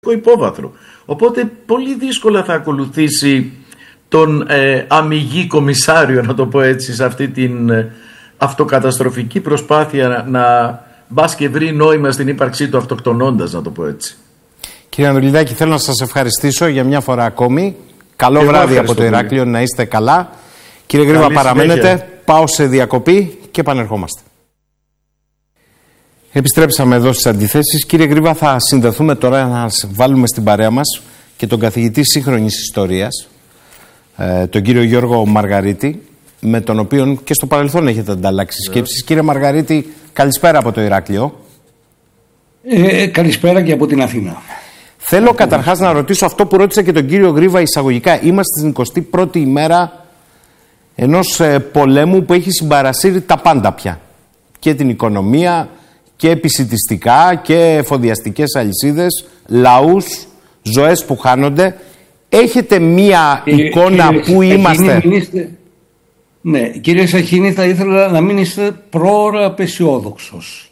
υπόβαθρο. Οπότε πολύ δύσκολα θα ακολουθήσει τον αμιγή κομισάριο, να το πω έτσι, σε αυτή την αυτοκαταστροφική προσπάθεια να μπας και βρει νόημα στην ύπαρξή του αυτοκτονώντας, να το πω έτσι. Κύριε Ανδρουλιδάκη, θέλω να σας ευχαριστήσω για μια φορά ακόμη. Καλό βράδυ από το Ηράκλειο, να είστε καλά. Κύριε Γρήβα, παραμένετε, πάω σε διακοπή και επανερχόμαστε. Επιστρέψαμε εδώ στις αντιθέσεις. Κύριε Γρήβα, θα συνδεθούμε τώρα να βάλουμε στην παρέα μας και τον καθηγητή σύγχρονης ιστορίας, τον κύριο Γιώργο Μαργαρίτη, με τον οποίο και στο παρελθόν έχετε ανταλλάξει σκέψεις. Κύριε Μαργαρίτη, καλησπέρα από το Ηράκλειο. Καλησπέρα και από την Αθήνα. Θέλω καταρχάς να ρωτήσω αυτό που ρώτησα και τον κύριο Γρήβα εισαγωγικά. Είμαστε στην 21η ημέρα ενός πολέμου που έχει συμπαρασύρει τα πάντα πια. Και την οικονομία και επισιτιστικά και εφοδιαστικές αλυσίδες, λαούς, ζωές που χάνονται. Έχετε μία εικόνα που είμαστε? Ναι, κύριε Σαχίνη, θα ήθελα να μην είστε πρόωρα απεσιόδοξος.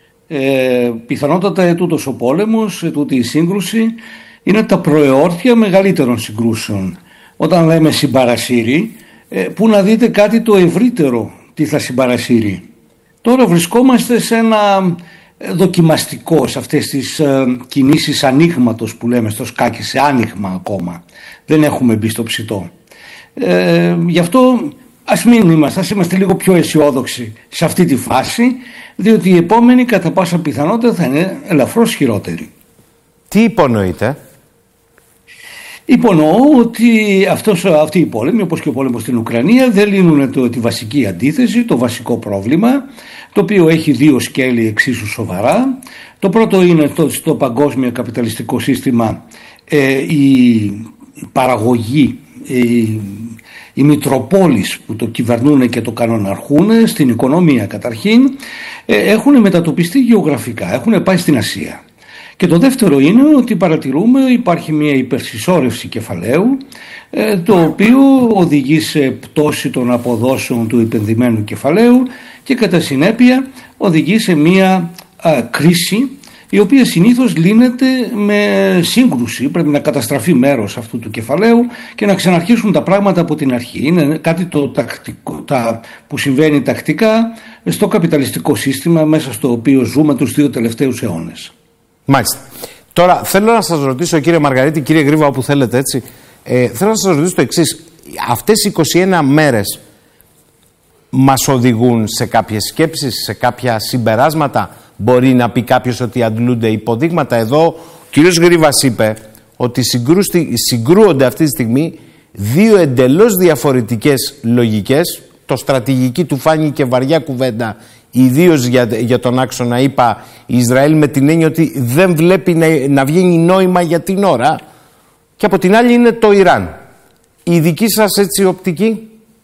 Πιθανότατα ετούτος ο πόλεμος, ετούτη η σύγκρουση είναι τα προεόρθια μεγαλύτερων συγκρούσεων. Όταν λέμε συμπαρασύρει, που να δείτε κάτι το ευρύτερο τι θα συμπαρασύρει. Τώρα βρισκόμαστε σε ένα δοκιμαστικό, σε αυτές τις κινήσεις ανοίγματος που λέμε στο σκάκι, σε άνοιγμα ακόμα. Δεν έχουμε μπει στο ψητό. Γι' αυτό ας είμαστε λίγο πιο αισιόδοξοι σε αυτή τη φάση, διότι η επόμενη κατά πάσα πιθανότητα θα είναι ελαφρώς χειρότερη. Τι υπονοείτε? Υπονοώ ότι αυτοί οι πόλεμοι, όπως και ο πόλεμος στην Ουκρανία, δεν λύνουν τη βασική αντίθεση, το βασικό πρόβλημα, το οποίο έχει δύο σκέλη εξίσου σοβαρά. Το πρώτο είναι στο παγκόσμιο καπιταλιστικό σύστημα η παραγωγή, οι μητροπόλεις που το κυβερνούν και το κανοναρχούν στην οικονομία καταρχήν, έχουν μετατοπιστεί γεωγραφικά, έχουν πάει στην Ασία. Και το δεύτερο είναι ότι παρατηρούμε υπάρχει μια υπερσυσσόρευση κεφαλαίου, το οποίο οδηγεί σε πτώση των αποδόσεων του επενδυμένου κεφαλαίου και κατά συνέπεια οδηγεί σε μια κρίση, η οποία συνήθως λύνεται με σύγκρουση. Πρέπει να καταστραφεί μέρος αυτού του κεφαλαίου και να ξαναρχίσουν τα πράγματα από την αρχή. Είναι κάτι που συμβαίνει τακτικά στο καπιταλιστικό σύστημα μέσα στο οποίο ζούμε τους 2 τελευταίους αιώνες. Μάλιστα. Τώρα θέλω να σας ρωτήσω, κύριε Μαργαρίτη, κύριε Γρήβα, όπου θέλετε, έτσι. Θέλω να σας ρωτήσω το εξής. Αυτές οι 21 μέρες μας οδηγούν σε κάποιες σκέψεις, σε κάποια συμπεράσματα? Μπορεί να πει κάποιος ότι αντλούνται υποδείγματα? Εδώ ο κύριος Γρήβας είπε ότι συγκρούονται αυτή τη στιγμή δύο εντελώς διαφορετικές λογικές. Το στρατηγική του φάνηκε βαριά κουβέντα, ιδίως για τον άξονα, είπα, Ισραήλ, με την έννοια ότι δεν βλέπει να βγαίνει νόημα για την ώρα, και από την άλλη είναι το Ιράν. Η δική σας έτσι οπτική?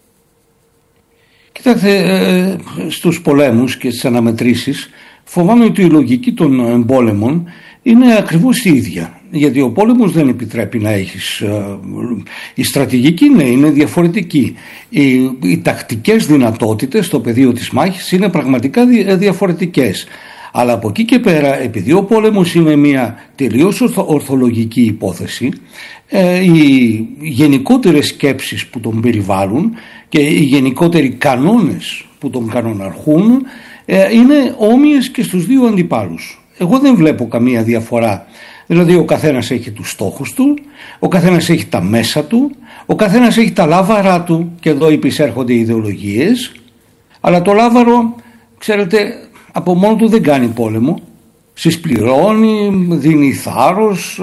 Κοιτάξτε, στους πολέμους και στις αναμετρήσεις φοβάμαι ότι η λογική των εμπόλεμων είναι ακριβώς η ίδια. Γιατί ο πόλεμος δεν επιτρέπει να έχεις... Η στρατηγική είναι διαφορετική. Οι τακτικές δυνατότητες στο πεδίο της μάχης είναι πραγματικά διαφορετικές. Αλλά από εκεί και πέρα, επειδή ο πόλεμος είναι μια τελείως ορθολογική υπόθεση, οι γενικότερες σκέψεις που τον περιβάλλουν και οι γενικότεροι κανόνες που τον κανοναρχούν είναι όμοιες και στους δύο αντιπάλους. Εγώ δεν βλέπω καμία διαφορά. Δηλαδή ο καθένας έχει τους στόχους του, ο καθένας έχει τα μέσα του, ο καθένας έχει τα λάβαρά του, και εδώ υπησέρχονται οι ιδεολογίες, αλλά το λάβαρο, ξέρετε, από μόνο του δεν κάνει πόλεμο. Συσπληρώνει, δίνει θάρρος,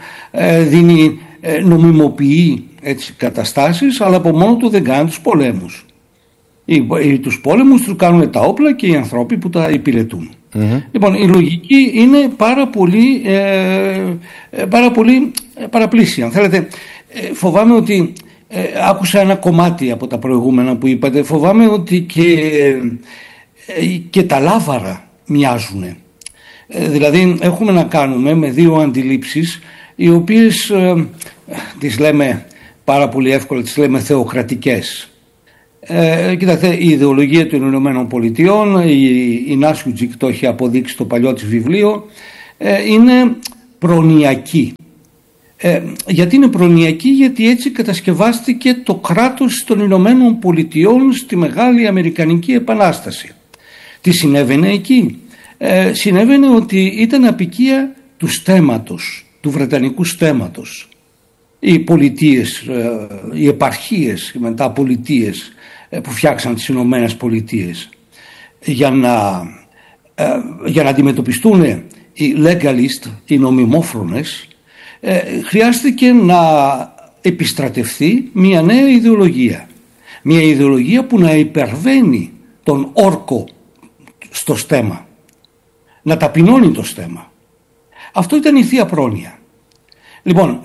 νομιμοποιεί έτσι καταστάσεις, αλλά από μόνο του δεν κάνει τους πολέμους. Τους πόλεμους τους κάνουν τα όπλα και οι ανθρώποι που τα υπηρετούν. Λοιπόν, η λογική είναι πάρα πολύ παραπλήσια. Αν θέλετε, φοβάμαι ότι άκουσα ένα κομμάτι από τα προηγούμενα που είπατε. Φοβάμαι ότι και τα λάβαρα μοιάζουν. Δηλαδή έχουμε να κάνουμε με δύο αντιλήψεις, οι οποίες τις λέμε πάρα πολύ εύκολα, τις λέμε θεοκρατικές. Κοιτάξτε, η ιδεολογία των Ηνωμένων Πολιτειών, η Νάσιουτζικ το έχει αποδείξει στο παλιό της βιβλίο, είναι προνοιακή. Γιατί είναι προνοιακή? Γιατί έτσι κατασκευάστηκε το κράτος των Ηνωμένων Πολιτειών στη Μεγάλη Αμερικανική Επανάσταση. Τι συνέβαινε εκεί? Συνέβαινε ότι ήταν απικία του στέμματος, του Βρετανικού στέμματος. Οι πολιτείες, οι επαρχίες, οι μετά πολιτείες που φτιάξαν τις Ηνωμένες Πολιτείες για να αντιμετωπιστούν οι legalist, οι νομιμόφρονες, χρειάστηκε να επιστρατευθεί μια νέα ιδεολογία. Μια ιδεολογία που να υπερβαίνει τον όρκο στο στέμμα, να ταπεινώνει το στέμμα. Αυτό ήταν η Θεία Πρόνοια. Λοιπόν,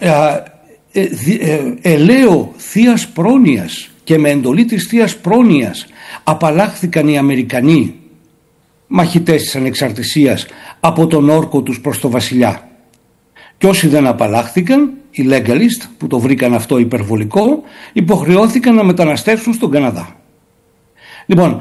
ελαίο Θείας Πρόνοιας και με εντολή της Θείας Πρόνοιας απαλλάχθηκαν οι Αμερικανοί μαχητές της ανεξαρτησίας από τον όρκο τους προς το βασιλιά. Και όσοι δεν απαλλάχθηκαν, οι legalist που το βρήκαν αυτό υπερβολικό, υποχρεώθηκαν να μεταναστεύσουν στον Καναδά. Λοιπόν,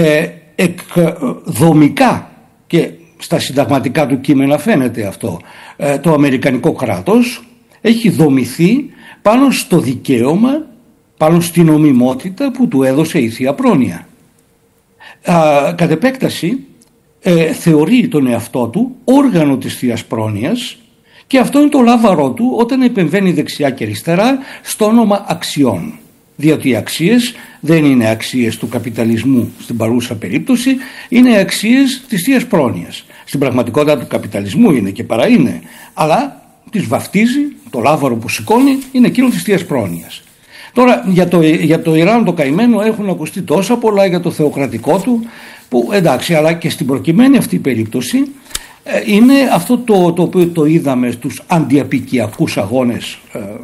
δομικά και στα συνταγματικά του κείμενα φαίνεται αυτό, το αμερικανικό κράτος έχει δομηθεί πάνω στο δικαίωμα, πάνω στην νομιμότητα που του έδωσε η Θεία Πρόνοια. Κατ' επέκταση θεωρεί τον εαυτό του όργανο της Θείας Πρόνοιας και αυτό είναι το λάβαρό του όταν επεμβαίνει δεξιά και αριστερά στο όνομα αξιών. Διότι οι αξίες δεν είναι αξίες του καπιταλισμού στην παρούσα περίπτωση, είναι αξίες της Θείας Πρόνοιας. Στην πραγματικότητα του καπιταλισμού είναι και παρά είναι, αλλά τις βαφτίζει, το λάβαρο που σηκώνει είναι εκείνο της Θείας Πρόνοιας. Τώρα για το Ιράν το καημένο έχουν ακουστεί τόσα πολλά για το θεοκρατικό του, που εντάξει, αλλά και στην προκειμένη αυτή περίπτωση είναι αυτό το οποίο το είδαμε στους αντιαπικιακούς αγώνες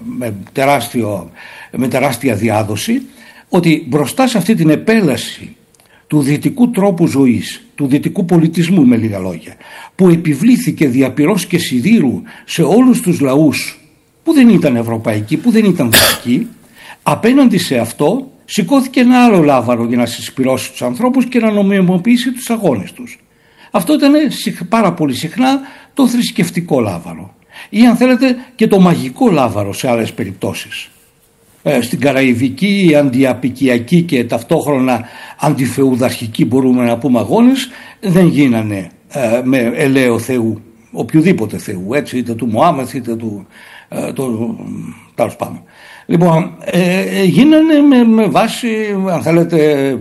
με τεράστια διάδοση, ότι μπροστά σε αυτή την επέλαση του δυτικού τρόπου ζωής, του δυτικού πολιτισμού με λίγα λόγια, που επιβλήθηκε δια πυρός και σιδήρου σε όλους τους λαούς που δεν ήταν ευρωπαϊκοί, που δεν ήταν δυτικοί, απέναντι σε αυτό σηκώθηκε ένα άλλο λάβαρο για να συσπυρώσει τους ανθρώπους και να νομιμοποιήσει τους αγώνες τους. Αυτό ήταν πάρα πολύ συχνά το θρησκευτικό λάβαρο ή αν θέλετε και το μαγικό λάβαρο σε άλλες περιπτώσεις. Στην καραϊβική, αντιαπικιακή και ταυτόχρονα αντιφεουδαρχική μπορούμε να πούμε αγώνες δεν γίνανε με ελαίο Θεού, οποιοδήποτε Θεού, έτσι, είτε του Μωάμεθ είτε του τέλος πάντων. Λοιπόν, γίνανε με βάση, αν θέλετε,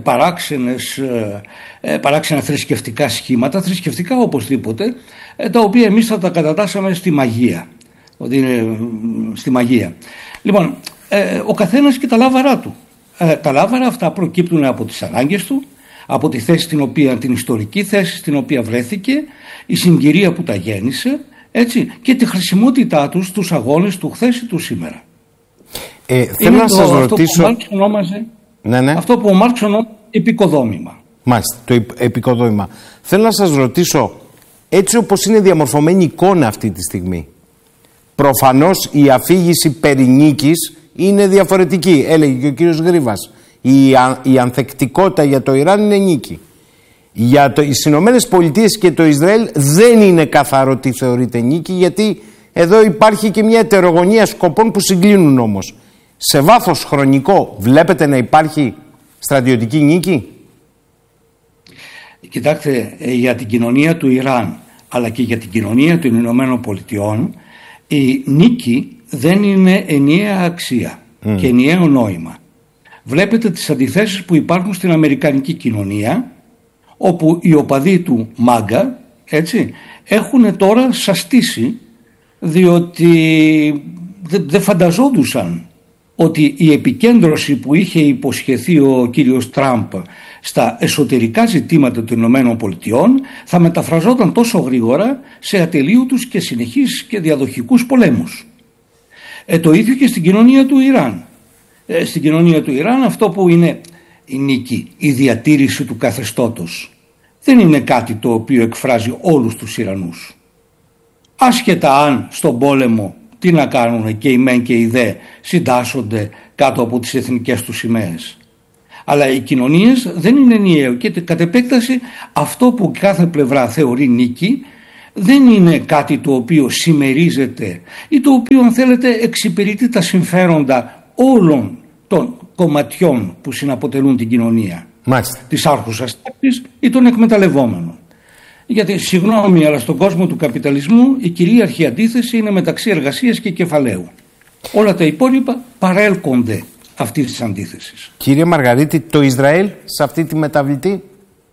παράξενα θρησκευτικά σχήματα, θρησκευτικά οπωσδήποτε, τα οποία εμείς θα τα κατατάσσαμε στη μαγεία. Ότι είναι στη μαγεία. Λοιπόν, ο καθένας και τα λάβαρά του. Τα λάβαρα αυτά προκύπτουν από τις ανάγκες του, από τη θέση την ιστορική θέση στην οποία βρέθηκε, η συγκυρία που τα γέννησε, έτσι, και τη χρησιμότητά τους στους αγώνες του χθες ή του σήμερα. Θέλω να σας ρωτήσω... Αυτό που ο Μάρξ ονόμασε επικοδόμημα. Μάλιστα, το επικοδόμημα. Θέλω να σας ρωτήσω, έτσι όπως είναι διαμορφωμένη η εικόνα αυτή τη στιγμή, προφανώς η αφήγηση περί νίκης είναι διαφορετική. Έλεγε και ο κύριος Γρίβας, η ανθεκτικότητα για το Ιράν είναι νίκη. Για τις Ηνωμένες Πολιτείες και το Ισραήλ δεν είναι καθαρό τι θεωρείται νίκη, γιατί εδώ υπάρχει και μια ετερογωνία σκοπών που συγκλίνουν όμως. Σε βάθος χρονικό βλέπετε να υπάρχει στρατιωτική νίκη? Κοιτάξτε, για την κοινωνία του Ιράν αλλά και για την κοινωνία των Ηνωμένων Πολιτειών η νίκη δεν είναι ενιαία αξία και ενιαίο νόημα. Βλέπετε τις αντιθέσεις που υπάρχουν στην αμερικανική κοινωνία, όπου οι οπαδοί του Μάγκα, έτσι, έχουν τώρα σαστήσει, διότι δεν φανταζόντουσαν ότι η επικέντρωση που είχε υποσχεθεί ο κύριος Τραμπ στα εσωτερικά ζητήματα των Ηνωμένων Πολιτειών θα μεταφραζόταν τόσο γρήγορα σε ατελείωτους και συνεχείς και διαδοχικούς πολέμους. Το ίδιο και στην κοινωνία του Ιράν. Στην κοινωνία του Ιράν αυτό που είναι η νίκη, η διατήρηση του καθεστώτος, δεν είναι κάτι το οποίο εκφράζει όλους τους Ιρανούς. Άσχετα αν στον πόλεμο τι να κάνουν και οι μεν και οι δε συντάσσονται κάτω από τις εθνικές τους σημαίες. Αλλά οι κοινωνίες δεν είναι ενιαίο και κατ' επέκταση αυτό που κάθε πλευρά θεωρεί νίκη δεν είναι κάτι το οποίο συμμερίζεται ή το οποίο, αν θέλετε, εξυπηρετεί τα συμφέροντα όλων των κομματιών που συναποτελούν την κοινωνία. Μάλιστα. Της άρχουσας τάξης ή των εκμεταλλευόμενων. Γιατί, συγγνώμη, αλλά στον κόσμο του καπιταλισμού η κυρίαρχη αντίθεση είναι μεταξύ εργασίας και κεφαλαίου. Όλα τα υπόλοιπα παρέλκονται αυτής της αντίθεσης. Κύριε Μαργαρίτη, το Ισραήλ σε αυτή τη μεταβλητή?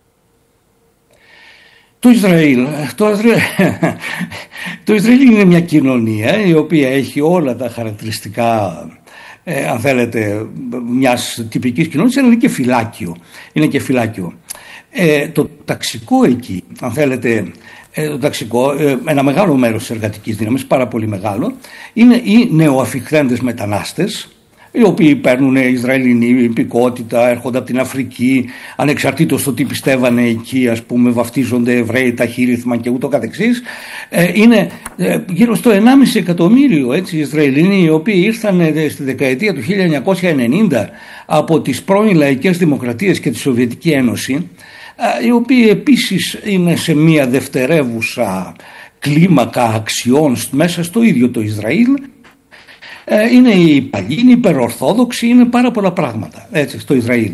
Το Ισραήλ είναι μια κοινωνία η οποία έχει όλα τα χαρακτηριστικά, αν θέλετε, μιας τυπικής κοινωνίας, αλλά είναι και φυλάκιο. Το ταξικό εκεί, αν θέλετε, ένα μεγάλο μέρος της εργατικής δύναμης, πάρα πολύ μεγάλο, είναι οι νεοαφιχθέντες μετανάστες, οι οποίοι παίρνουν Ισραηλινή υπηκότητα, έρχονται από την Αφρική, ανεξαρτήτως το τι πιστεύανε εκεί, ας πούμε, βαφτίζονται Εβραίοι, ταχύρυθμα και ούτω καθεξής. Είναι γύρω στο 1,5 εκατομμύριο Ισραηλινοί, οι οποίοι ήρθαν στη δεκαετία του 1990 από τις πρώην λαϊκές δημοκρατίες και τη Σοβιετική Ένωση, οι οποίοι επίσης είναι σε μια δευτερεύουσα κλίμακα αξιών μέσα στο ίδιο το Ισραήλ. Είναι οι παλιοί, είναι υπερορθόδοξοι, είναι πάρα πολλά πράγματα στο Ισραήλ.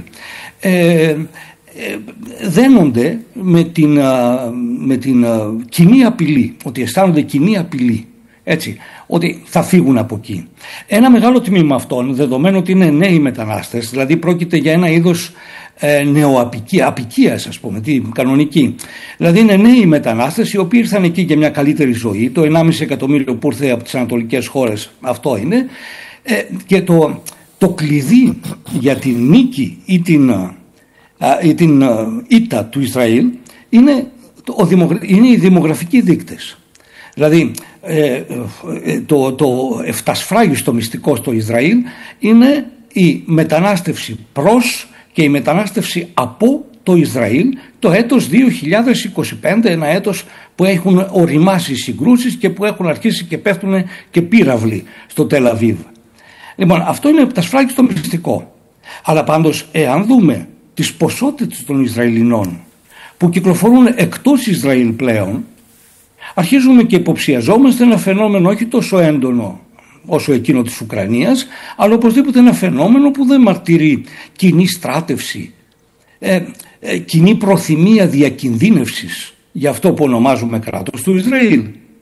Δένονται με την κοινή απειλή, ότι αισθάνονται κοινή απειλή, ότι θα φύγουν από εκεί. Ένα μεγάλο τμήμα αυτών, δεδομένου ότι είναι νέοι μετανάστες, δηλαδή πρόκειται για ένα είδος νεοαπικίας, ας πούμε, κανονική. Δηλαδή είναι νέοι μετανάστες οι οποίοι ήρθαν εκεί για μια καλύτερη ζωή. Το 1,5 εκατομμύριο που ήρθε από τις ανατολικές χώρες, αυτό είναι. Και το κλειδί για την νίκη ή την ήττα του Ισραήλ είναι οι δημογραφικοί δείκτες. Δηλαδή το εφτασφράγιστο μυστικό στο Ισραήλ είναι η μετανάστευση προς και η μετανάστευση από το Ισραήλ το έτος 2025, ένα έτος που έχουν οριμάσει οι συγκρούσεις και που έχουν αρχίσει και πέφτουν και πύραυλοι στο Τελ Αβίβ. Λοιπόν, αυτό είναι τα σφράγιστο μυστικό. Αλλά πάντως, εάν δούμε τις ποσότητες των Ισραηλινών που κυκλοφορούν εκτός Ισραήλ πλέον, αρχίζουμε και υποψιαζόμαστε ένα φαινόμενο όχι τόσο έντονο όσο εκείνο της Ουκρανίας, αλλά οπωσδήποτε ένα φαινόμενο που δεν μαρτυρεί κοινή στράτευση, κοινή προθυμία διακινδύνευσης για αυτό που ονομάζουμε κράτος του Ισραήλ.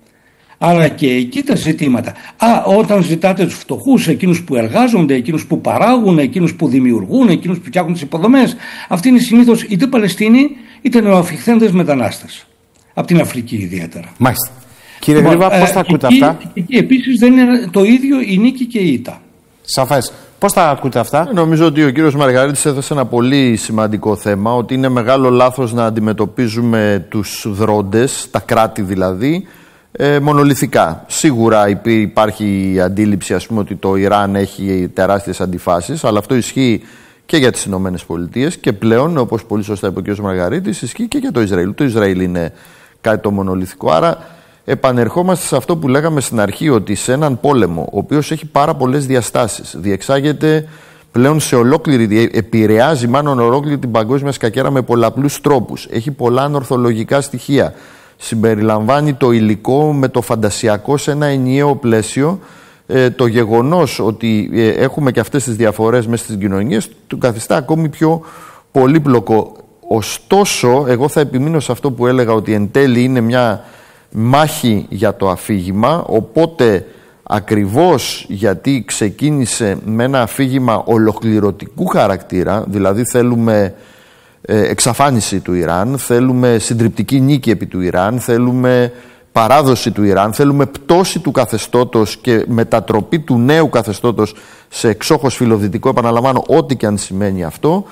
Άρα και εκεί τα ζητήματα. Όταν ζητάτε τους φτωχούς, εκείνους που εργάζονται, εκείνους που παράγουν, εκείνους που δημιουργούν, εκείνους που φτιάχνουν τις υποδομές, αυτοί είναι συνήθως είτε Παλαιστίνοι είτε νεοαφιχθέντες μετανάστες. Από την Αφρική ιδιαίτερα. Μάλιστα. Κύριε Γρήβα, πώς τα ακούτε αυτά? Εκεί επίσης δεν είναι το ίδιο η νίκη και η ήττα. Σαφές. Πώς τα ακούτε αυτά? Νομίζω ότι ο κύριος Μαργαρίτης έθεσε ένα πολύ σημαντικό θέμα, ότι είναι μεγάλο λάθος να αντιμετωπίζουμε τους δρόντες, τα κράτη δηλαδή, μονολυθικά. Σίγουρα υπάρχει η αντίληψη, ας πούμε, ότι το Ιράν έχει τεράστιες αντιφάσεις, αλλά αυτό ισχύει και για τις Ηνωμένες Πολιτείες και πλέον, όπως πολύ σωστά είπε ο κ. Μαργαρίτης, ισχύει και για το Ισραήλ. Το Ισραήλ είναι κάτι το μονολυθικό. Άρα επανερχόμαστε σε αυτό που λέγαμε στην αρχή, ότι σε έναν πόλεμο, ο οποίος έχει πάρα πολλές διαστάσεις, διεξάγεται πλέον σε ολόκληρη, επηρεάζει μάλλον ολόκληρη την παγκόσμια σκακέρα με πολλαπλούς τρόπους. Έχει πολλά ανορθολογικά στοιχεία. Συμπεριλαμβάνει το υλικό με το φαντασιακό σε ένα ενιαίο πλαίσιο. Το γεγονός ότι έχουμε και αυτές τις διαφορές μέσα στις κοινωνίες του καθιστά ακόμη πιο πολύπλοκο. Ωστόσο, εγώ θα επιμείνω σε αυτό που έλεγα, ότι εν τέλει είναι μια μάχη για το αφήγημα, οπότε ακριβώς γιατί ξεκίνησε με ένα αφήγημα ολοκληρωτικού χαρακτήρα, δηλαδή θέλουμε εξαφάνιση του Ιράν, θέλουμε συντριπτική νίκη επί του Ιράν, θέλουμε παράδοση του Ιράν, θέλουμε πτώση του καθεστώτος και μετατροπή του νέου καθεστώτος σε εξόχως φιλοδυτικό, επαναλαμβάνω, ό,τι και αν σημαίνει αυτό,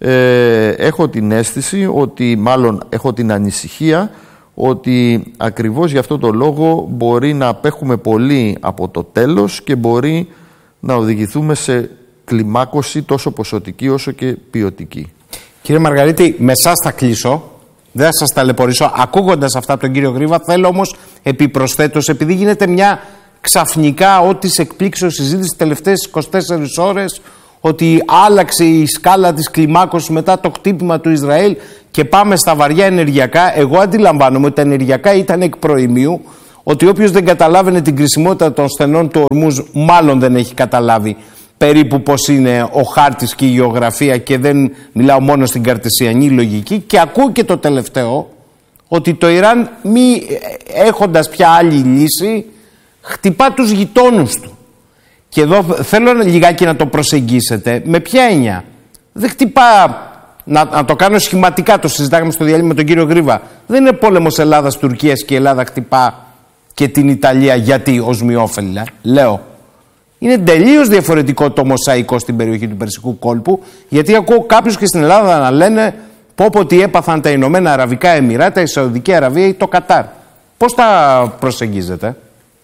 έχω την αίσθηση ότι, μάλλον έχω την ανησυχία, ότι ακριβώς γι' αυτό το λόγο μπορεί να απέχουμε πολύ από το τέλος και μπορεί να οδηγηθούμε σε κλιμάκωση τόσο ποσοτική όσο και ποιοτική. Κύριε Μαργαρίτη, με εσάς θα κλείσω. Δεν θα σας ταλαιπωρήσω ακούγοντας αυτά από τον κύριο Γρήβα. Θέλω όμως επιπροσθέτως, επειδή γίνεται μια ξαφνικά ό,τι σε εκπλήξεως συζήτηση τις τελευταίες 24 ώρες, ότι άλλαξε η σκάλα της κλιμάκωσης μετά το χτύπημα του Ισραήλ και πάμε στα βαριά ενεργειακά. Εγώ αντιλαμβάνομαι ότι τα ενεργειακά ήταν εκ προημίου, ότι όποιος δεν καταλάβαινε την κρισιμότητα των στενών του Ορμούζ μάλλον δεν έχει καταλάβει περίπου πώς είναι ο χάρτης και η γεωγραφία, και δεν μιλάω μόνο στην καρτεσιανή λογική. Και ακούω και το τελευταίο, ότι το Ιράν, μη έχοντας πια άλλη λύση, χτυπά τους γειτόνους του. Και εδώ θέλω λιγάκι να το προσεγγίσετε. Με ποια έννοια? Δεν χτυπά, να το κάνω σχηματικά, το συζητάγαμε στο διάλειμμα με τον κύριο Γρίβα. Δεν είναι πόλεμος Ελλάδας-Τουρκίας και η Ελλάδα χτυπά και την Ιταλία γιατί οσμιόφελα. Λέω, είναι τελείως διαφορετικό το μοσαϊκό στην περιοχή του Περσικού κόλπου, γιατί ακούω κάποιους και στην Ελλάδα να λένε πω τι έπαθαν τα Ηνωμένα Αραβικά Εμιράτα, η Σαουδική Αραβία ή το Κατάρ. Πώς τα προσεγγίζετε?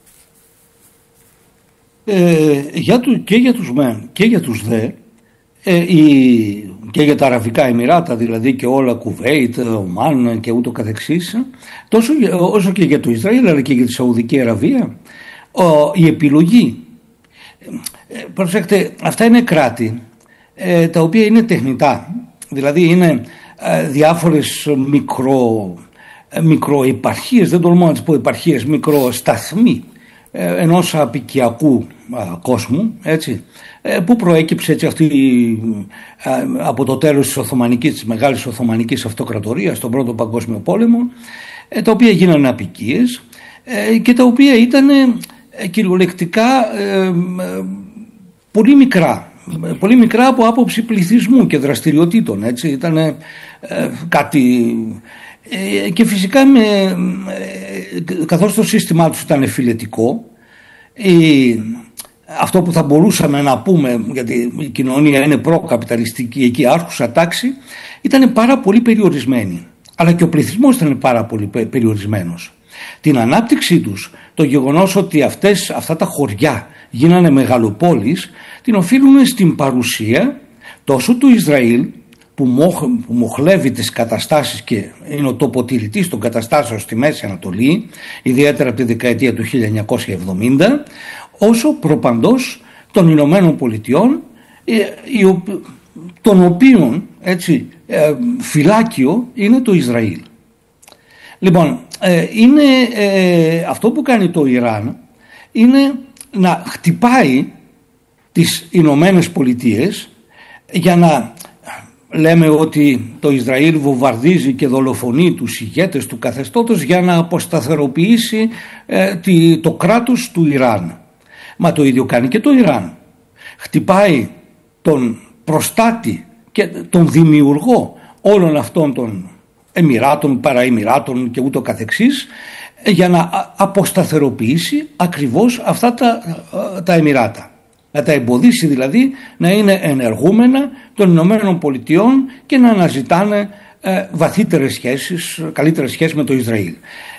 Και για τους μεν και για τους δε, και για τα Αραβικά Εμιράτα δηλαδή, και όλα, Κουβέιτ, Ομάν και ούτω καθεξής, όσο και για το Ισραήλ αλλά και για τη Σαουδική Αραβία, η επιλογή, προσέξτε, αυτά είναι κράτη τα οποία είναι τεχνητά, δηλαδή είναι διάφορες μικροεπαρχίες, δεν τολμώ να τις πω επαρχίες, μικροσταθμοί ενός απικιακού κόσμου, έτσι, που προέκυψε έτσι από το τέλος της μεγάλης Οθωμανικής Αυτοκρατορίας στον Πρώτο Παγκόσμιο Πόλεμο, τα οποία γίνανε απικίες και τα οποία ήταν κυριολεκτικά πολύ μικρά από άποψη πληθυσμού και δραστηριοτήτων, έτσι, ήταν κάτι. Και φυσικά καθώς το σύστημά τους ήταν φιλετικό, αυτό που θα μπορούσαμε να πούμε, γιατί η κοινωνία είναι προκαπιταλιστική, εκεί άρχουσα τάξη, ήταν πάρα πολύ περιορισμένη, αλλά και ο πληθυσμός ήταν πάρα πολύ περιορισμένος. Την ανάπτυξή τους, το γεγονός ότι αυτά τα χωριά γίνανε μεγαλοπόλεις, την οφείλουν στην παρουσία τόσο του Ισραήλ, που μοχλεύει τις καταστάσεις και είναι ο τοποτηρητής των καταστάσεων στη Μέση Ανατολή, ιδιαίτερα από τη δεκαετία του 1970, όσο προπαντός των Ηνωμένων Πολιτειών, των οποίων, έτσι, φυλάκιο είναι το Ισραήλ. Λοιπόν, αυτό που κάνει το Ιράν είναι να χτυπάει τις Ηνωμένες Πολιτείες για να λέμε ότι το Ισραήλ βομβαρδίζει και δολοφονεί τους ηγέτες του καθεστώτος για να αποσταθεροποιήσει το κράτος του Ιράν. Μα το ίδιο κάνει και το Ιράν. Χτυπάει τον προστάτη και τον δημιουργό όλων αυτών των Εμιράτων, Παραεμιράτων και ούτω καθεξής, για να αποσταθεροποιήσει ακριβώς αυτά τα Εμιράτα. Να τα εμποδίσει δηλαδή να είναι ενεργούμενα των Ηνωμένων Πολιτειών και να αναζητάνε βαθύτερες σχέσεις, καλύτερες σχέσεις με το Ισραήλ.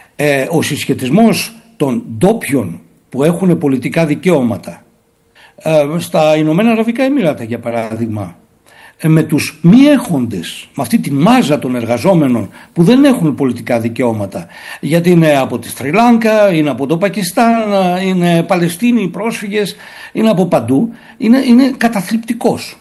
Ο συσχετισμός των ντόπιων που έχουν πολιτικά δικαιώματα στα Ηνωμένα Αραβικά Εμιράτα, για παράδειγμα, με τους μη έχοντες, με αυτή τη μάζα των εργαζόμενων που δεν έχουν πολιτικά δικαιώματα, γιατί είναι από τη Σρι Λάνκα, είναι από το Πακιστάν, είναι Παλαιστίνοι, πρόσφυγες, είναι από παντού, είναι καταθλιπτικός.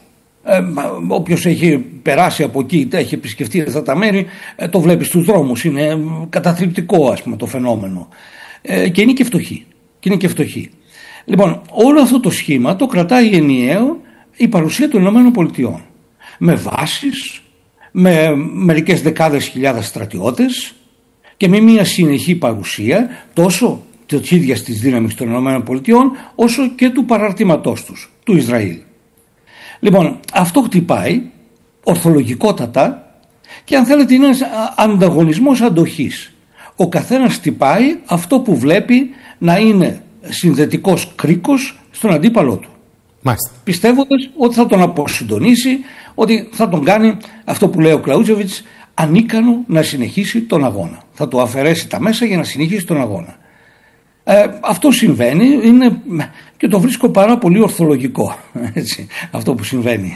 Όποιος έχει περάσει από εκεί, έχει επισκεφτεί αυτά τα μέρη, το βλέπει στους δρόμους, είναι καταθλιπτικό, ας πούμε, το φαινόμενο, και είναι και φτωχοί. Λοιπόν, όλο αυτό το σχήμα το κρατάει ενιαίο η παρουσία των Ηνωμένων Πολιτειών, με βάσεις, με μερικές δεκάδες χιλιάδες στρατιώτες και με μια συνεχή παρουσία τόσο της ίδιας της δύναμης των ΗΠΑ όσο και του παραρτήματός τους, του Ισραήλ. Λοιπόν, αυτό χτυπάει ορθολογικότατα και αν θέλετε είναι ένας ανταγωνισμός αντοχής. Ο καθένας χτυπάει αυτό που βλέπει να είναι συνδετικός κρίκος στον αντίπαλό του. Μάλιστα. Πιστεύοντας ότι θα τον αποσυντονίσει, ότι θα τον κάνει, αυτό που λέει ο Κλαούτζεβιτς, ανίκανο να συνεχίσει τον αγώνα. Θα του αφαιρέσει τα μέσα για να συνεχίσει τον αγώνα. Αυτό συμβαίνει, και το βρίσκω πάρα πολύ ορθολογικό, έτσι, αυτό που συμβαίνει.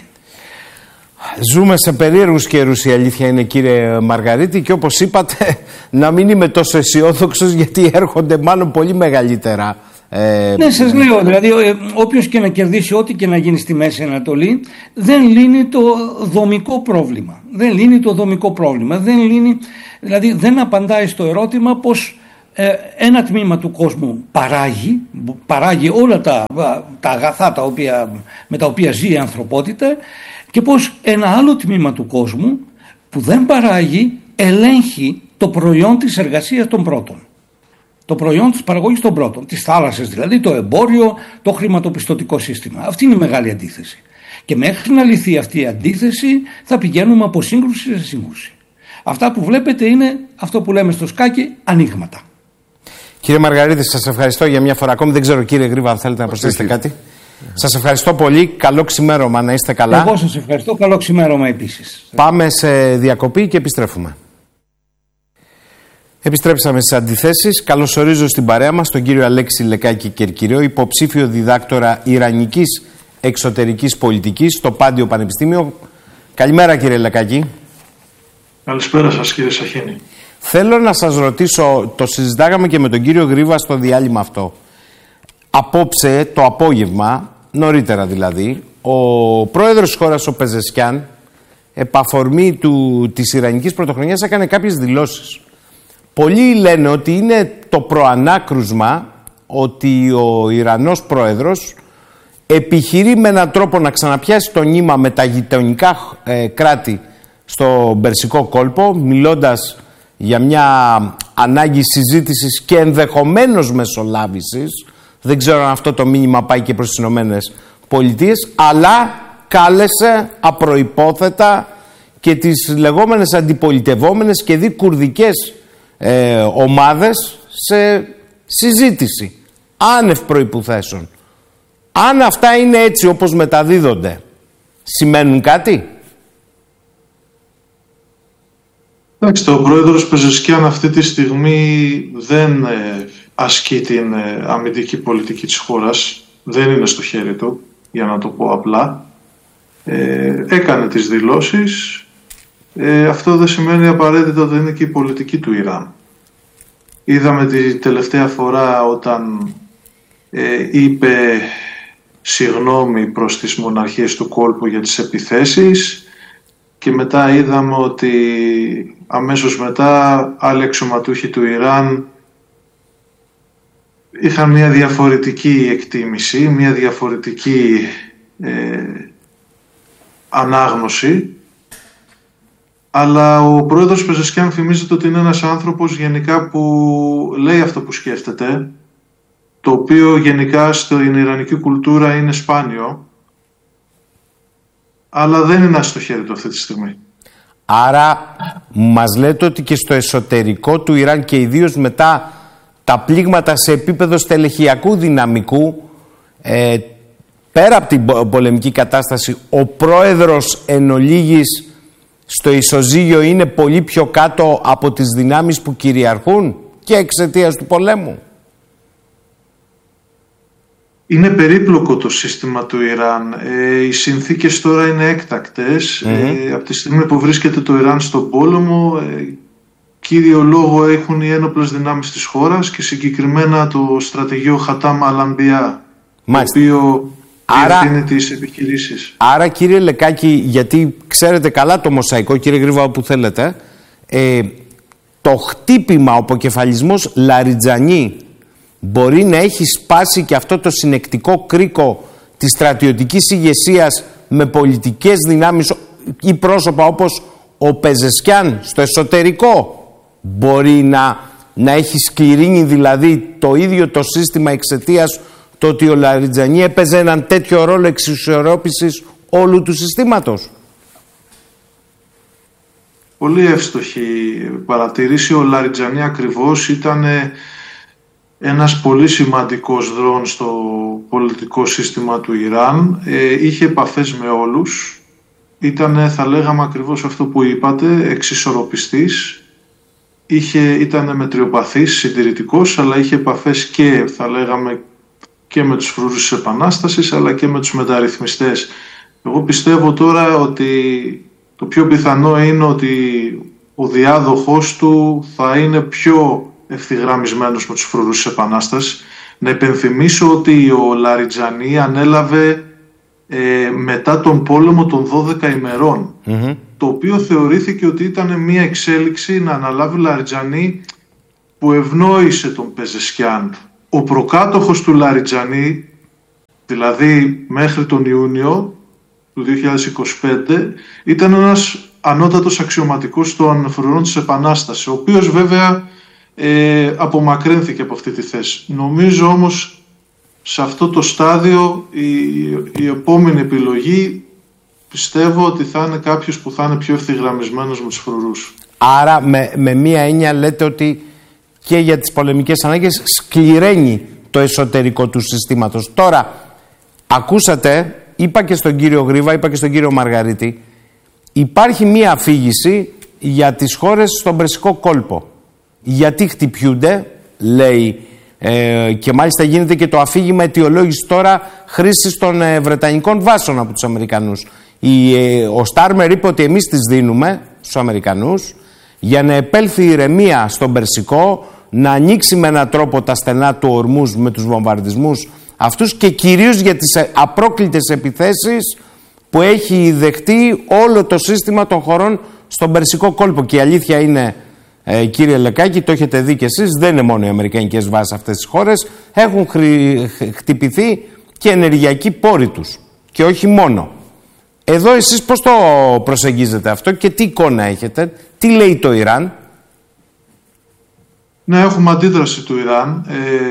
Ζούμε σε περίεργους καιρούς, η αλήθεια είναι, κύριε Μαργαρίτη, και όπως είπατε, να μην είμαι τόσο αισιόδοξος, γιατί έρχονται μάλλον πολύ μεγαλύτερα Ναι, σας λέω, δηλαδή όποιος και να κερδίσει ό,τι και να γίνει στη Μέση Ανατολή δεν λύνει το δομικό πρόβλημα. Δηλαδή δεν απαντάει στο ερώτημα πως ένα τμήμα του κόσμου παράγει όλα τα αγαθά με τα οποία ζει η ανθρωπότητα, και πως ένα άλλο τμήμα του κόσμου που δεν παράγει ελέγχει το προϊόν της εργασίας των πρώτων. Το προϊόν της παραγωγής των πρώτων, τις θάλασσες δηλαδή, το εμπόριο, το χρηματοπιστωτικό σύστημα. Αυτή είναι η μεγάλη αντίθεση. Και μέχρι να λυθεί αυτή η αντίθεση θα πηγαίνουμε από σύγκρουση σε σύγκρουση. Αυτά που βλέπετε είναι αυτό που λέμε στο σκάκι, ανοίγματα. Κύριε Μαργαρίτη, σας ευχαριστώ για μια φορά ακόμη. Δεν ξέρω, κύριε Γρίβα, αν θέλετε να προσθέσετε κάτι. Σας ευχαριστώ πολύ. Καλό ξημέρωμα, να είστε καλά. Εγώ σας ευχαριστώ. Καλό ξημέρωμα επίσης. Πάμε σε διακοπή και επιστρέφουμε. Επιστρέψαμε στις αντιθέσεις. Καλωσορίζω στην παρέα μας τον κύριο Αλέξη Λεκάκη Κερκυριό, υποψήφιο διδάκτορα Ιρανικής εξωτερικής πολιτικής στο Πάντιο Πανεπιστήμιο. Καλημέρα, κύριε Λεκάκη. Καλησπέρα σας, κύριε Σαχίνη. Θέλω να σας ρωτήσω, το συζητάγαμε και με τον κύριο Γρίβα στο διάλειμμα αυτό. Απόψε το απόγευμα, νωρίτερα δηλαδή, ο πρόεδρος της χώρας, ο Πεζεσκιάν, επ' αφορμή της Ιρανικής Πρωτοχρονιάς, έκανε κάποιες δηλώσεις. Πολλοί λένε ότι είναι το προανάκρουσμα ότι ο Ιρανός πρόεδρος επιχειρεί με έναν τρόπο να ξαναπιάσει το νήμα με τα γειτονικά κράτη στο Περσικό κόλπο, μιλώντας για μια ανάγκη συζήτησης και ενδεχομένως μεσολάβησης. Δεν ξέρω αν αυτό το μήνυμα πάει και προς τις Ηνωμένες Πολιτείες, αλλά κάλεσε απροϋπόθετα και τις λεγόμενες αντιπολιτευόμενες και κουρδικές ομάδες σε συζήτηση άνευ προϋποθέσεων. Αν αυτά είναι έτσι όπως μεταδίδονται, σημαίνουν κάτι? Εντάξει, ο πρόεδρος Πεζεσκιάν αυτή τη στιγμή δεν ασκεί την αμυντική πολιτική της χώρας. Δεν είναι στο χέρι του, για να το πω απλά. Έκανε τις δηλώσεις. Αυτό δεν σημαίνει απαραίτητα ότι είναι και η πολιτική του Ιράν. Είδαμε τη τελευταία φορά όταν είπε συγγνώμη προς τις μοναρχίες του κόλπου για τις επιθέσεις, και μετά είδαμε ότι αμέσως μετά άλλοι αξιωματούχοι του Ιράν είχαν μια διαφορετική εκτίμηση, μια διαφορετική ανάγνωση. Αλλά ο πρόεδρος Πεζεσκιάν φημίζεται ότι είναι ένας άνθρωπος γενικά που λέει αυτό που σκέφτεται, το οποίο γενικά στην ιρανική κουλτούρα είναι σπάνιο, αλλά δεν είναι στο χέρι του αυτή τη στιγμή. Άρα μας λέτε ότι και στο εσωτερικό του Ιράν και ιδίως μετά τα πλήγματα σε επίπεδο στελεχειακού δυναμικού, πέρα από την πολεμική κατάσταση, ο πρόεδρος εν ολίγης στο ισοζύγιο είναι πολύ πιο κάτω από τις δυνάμεις που κυριαρχούν και εξαιτίας του πολέμου. Είναι περίπλοκο το σύστημα του Ιράν. Οι συνθήκες τώρα είναι έκτακτες. Από τη στιγμή που βρίσκεται το Ιράν στον πόλεμο, κύριο λόγο έχουν οι ένοπλες δυνάμεις της χώρας και συγκεκριμένα το στρατηγείο Χατάμ Αλαμπιά, το οποίο διευθύνει τις επιχειρήσεις. Άρα, κύριε Λεκάκη, γιατί ξέρετε καλά το μοσαϊκό, κύριε Γρίβα, όπου θέλετε, το χτύπημα, ο αποκεφαλισμός Λαριτζανί μπορεί να έχει σπάσει και αυτό το συνεκτικό κρίκο της στρατιωτικής ηγεσίας με πολιτικές δυνάμεις ή πρόσωπα όπως ο Πεζεσκιάν στο εσωτερικό. Μπορεί να έχει σκληρύνει δηλαδή το ίδιο το σύστημα εξαιτίας το ότι ο Λαριτζανί έπαιζε έναν τέτοιο ρόλο εξισορρόπησης όλου του συστήματος. Πολύ εύστοχη παρατηρήση. Ο Λαριτζανί ακριβώς ήταν ένας πολύ σημαντικός δρόν στο πολιτικό σύστημα του Ιράν. Είχε επαφές με όλους. Ήταν, θα λέγαμε ακριβώς αυτό που είπατε, εξισορροπιστής. Ήταν μετριοπαθής, συντηρητικός, αλλά είχε επαφές και, θα λέγαμε, και με τους φρουρούς της Επανάστασης, αλλά και με τους μεταρρυθμιστές. Εγώ πιστεύω τώρα ότι το πιο πιθανό είναι ότι ο διάδοχος του θα είναι πιο ευθυγραμμισμένος με τους φρουρούς της Επανάστασης. Να υπενθυμίσω ότι ο Λαριτζανί ανέλαβε μετά τον πόλεμο των 12 ημερών, το οποίο θεωρήθηκε ότι ήταν μια εξέλιξη να αναλάβει ο Λαριτζανί που ευνόησε τον Πεζεσκιάν. Ο προκάτοχος του Λαριτζανί, δηλαδή μέχρι τον Ιούνιο του 2025, ήταν ένας ανώτατος αξιωματικός των φρουρών της Επανάστασης, ο οποίος βέβαια απομακρύνθηκε από αυτή τη θέση. Νομίζω όμως σε αυτό το στάδιο η επόμενη επιλογή πιστεύω ότι θα είναι κάποιος που θα είναι πιο ευθυγραμμισμένος με τους φρουρούς. Άρα με μία έννοια λέτε ότι και για τις πολεμικές ανάγκες σκληραίνει το εσωτερικό του συστήματος. Τώρα ακούσατε, είπα και στον κύριο Γρίβα, είπα και στον κύριο Μαργαρίτη, υπάρχει μία αφήγηση για τις χώρες στον Περσικό κόλπο. Γιατί χτυπιούνται, λέει, και μάλιστα γίνεται και το αφήγημα αιτιολόγηση τώρα χρήσης των βρετανικών βάσεων από τους Αμερικανούς. Ο Στάρμερ είπε ότι εμείς τις δίνουμε στους Αμερικανούς για να επέλθει η ηρεμία στον Περσικό, να ανοίξει με έναν τρόπο τα στενά του Ορμούζ με τους βομβαρδισμούς αυτούς και κυρίως για τις απρόκλητες επιθέσεις που έχει δεχτεί όλο το σύστημα των χωρών στον Περσικό κόλπο. Και η αλήθεια είναι, κύριε Λεκάκη, το έχετε δει κι εσείς, δεν είναι μόνο οι αμερικανικές βάσεις αυτές τις χώρες, έχουν χτυπηθεί και ενεργειακοί πόροι τους και όχι μόνο. Εδώ εσείς πώς το προσεγγίζετε αυτό και τι εικόνα έχετε, τι λέει το Ιράν? Ναι, έχουμε αντίδραση του Ιράν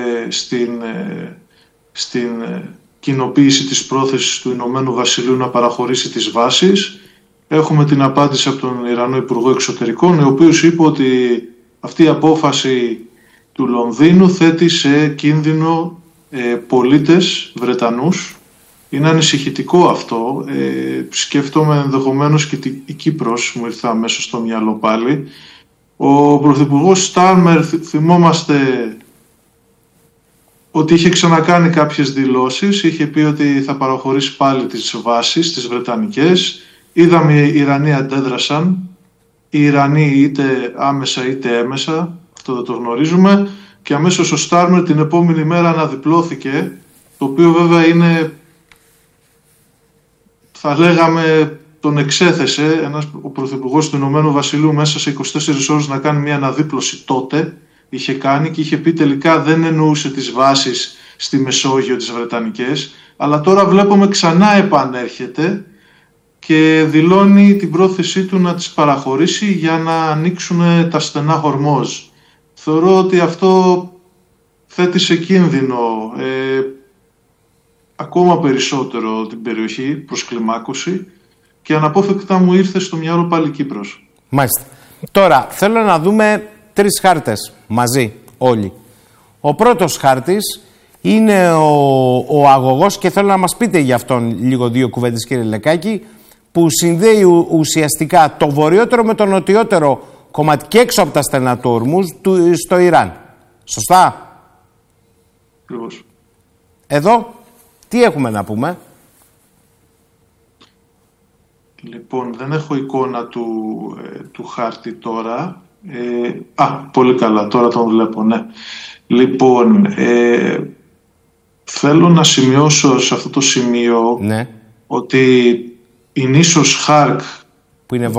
στην κοινοποίηση της πρόθεσης του Ηνωμένου Βασιλείου να παραχωρήσει τις βάσεις. Έχουμε την απάντηση από τον Ιρανό Υπουργό Εξωτερικών, ο οποίος είπε ότι αυτή η απόφαση του Λονδίνου θέτει σε κίνδυνο πολίτες Βρετανούς. Είναι ανησυχητικό αυτό. Σκέφτομαι ενδεχομένως και η Κύπρος, μου ήρθε αμέσως στο μυαλό πάλι. Ο Πρωθυπουργός Στάρμερ, θυμόμαστε ότι είχε ξανακάνει κάποιες δηλώσεις, είχε πει ότι θα παραχωρήσει πάλι τις βάσεις, τις βρετανικές. Είδαμε οι Ιρανοί αντέδρασαν, οι Ιρανοί είτε άμεσα είτε έμεσα, αυτό δεν το γνωρίζουμε, και αμέσως ο Στάρμερ την επόμενη μέρα αναδιπλώθηκε, το οποίο βέβαια είναι, θα λέγαμε, τον εξέθεσε ο Πρωθυπουργός του Ηνωμένου Βασιλείου μέσα σε 24 ώρες να κάνει μια αναδίπλωση. Τότε είχε κάνει και είχε πει τελικά δεν εννοούσε τις βάσεις στη Μεσόγειο τις βρετανικές, αλλά τώρα βλέπουμε ξανά επανέρχεται και δηλώνει την πρόθεσή του να τις παραχωρήσει για να ανοίξουν τα στενά Χορμόζ. Θεωρώ ότι αυτό θέτει σε κίνδυνο ακόμα περισσότερο την περιοχή προς κλιμάκωση και αναπόφευκτα μου ήρθε στο μυαλό πάλι Κύπρος. Μάλιστα. Τώρα θέλω να δούμε 3 χάρτες μαζί όλοι. Ο πρώτος χάρτης είναι ο αγωγός και θέλω να μας πείτε για αυτόν λίγο 2 κουβέντες, κύριε Λεκάκη, που συνδέει ουσιαστικά το βορειότερο με το νοτιότερο κομμάτι και έξω από τα στενά του Ορμούζ στο Ιράν. Σωστά? Ακριβώς. Εδώ τι έχουμε να πούμε? Λοιπόν, δεν έχω εικόνα του χάρτη τώρα. Πολύ καλά, τώρα τον βλέπω, ναι. Λοιπόν, θέλω να σημειώσω σε αυτό το σημείο, ναι, ότι η νήσος Χάρκ, που είναι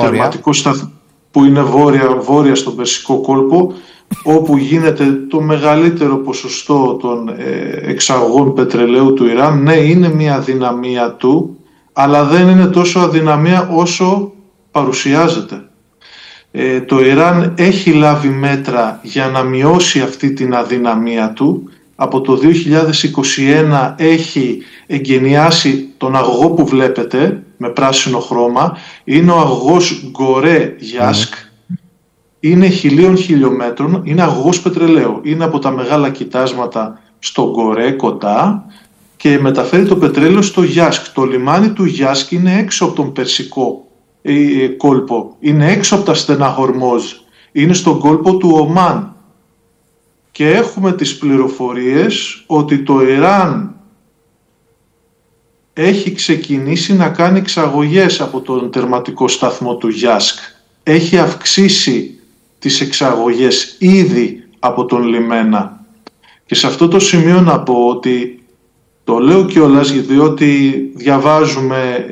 βόρεια στον Περσικό κόλπο, όπου γίνεται το μεγαλύτερο ποσοστό των εξαγωγών πετρελαίου του Ιράν, ναι, είναι μια αδυναμία του, αλλά δεν είναι τόσο αδυναμία όσο παρουσιάζεται. Το Ιράν έχει λάβει μέτρα για να μειώσει αυτή την αδυναμία του. Από το 2021 έχει εγκαινιάσει τον αγωγό που βλέπετε με πράσινο χρώμα. Είναι ο αγωγός Γκορέ Γιάσκ. Είναι 1.000 χιλιόμετρων. Είναι αγωγός πετρελαίου. Είναι από τα μεγάλα κοιτάσματα στο Γκορέ κοντά και μεταφέρει το πετρέλαιο στο Γιάσκ. Το λιμάνι του Γιάσκ είναι έξω από τον Περσικό κόλπο. Είναι έξω από τα στενά Χορμόζ. Είναι στον κόλπο του Ομάν. Και έχουμε τις πληροφορίες ότι το Ιράν έχει ξεκινήσει να κάνει εξαγωγές από τον τερματικό σταθμό του Γιάσκ. Έχει αυξήσει τις εξαγωγές ήδη από τον λιμένα. Και σε αυτό το σημείο να πω ότι το λέω κιόλας διότι διαβάζουμε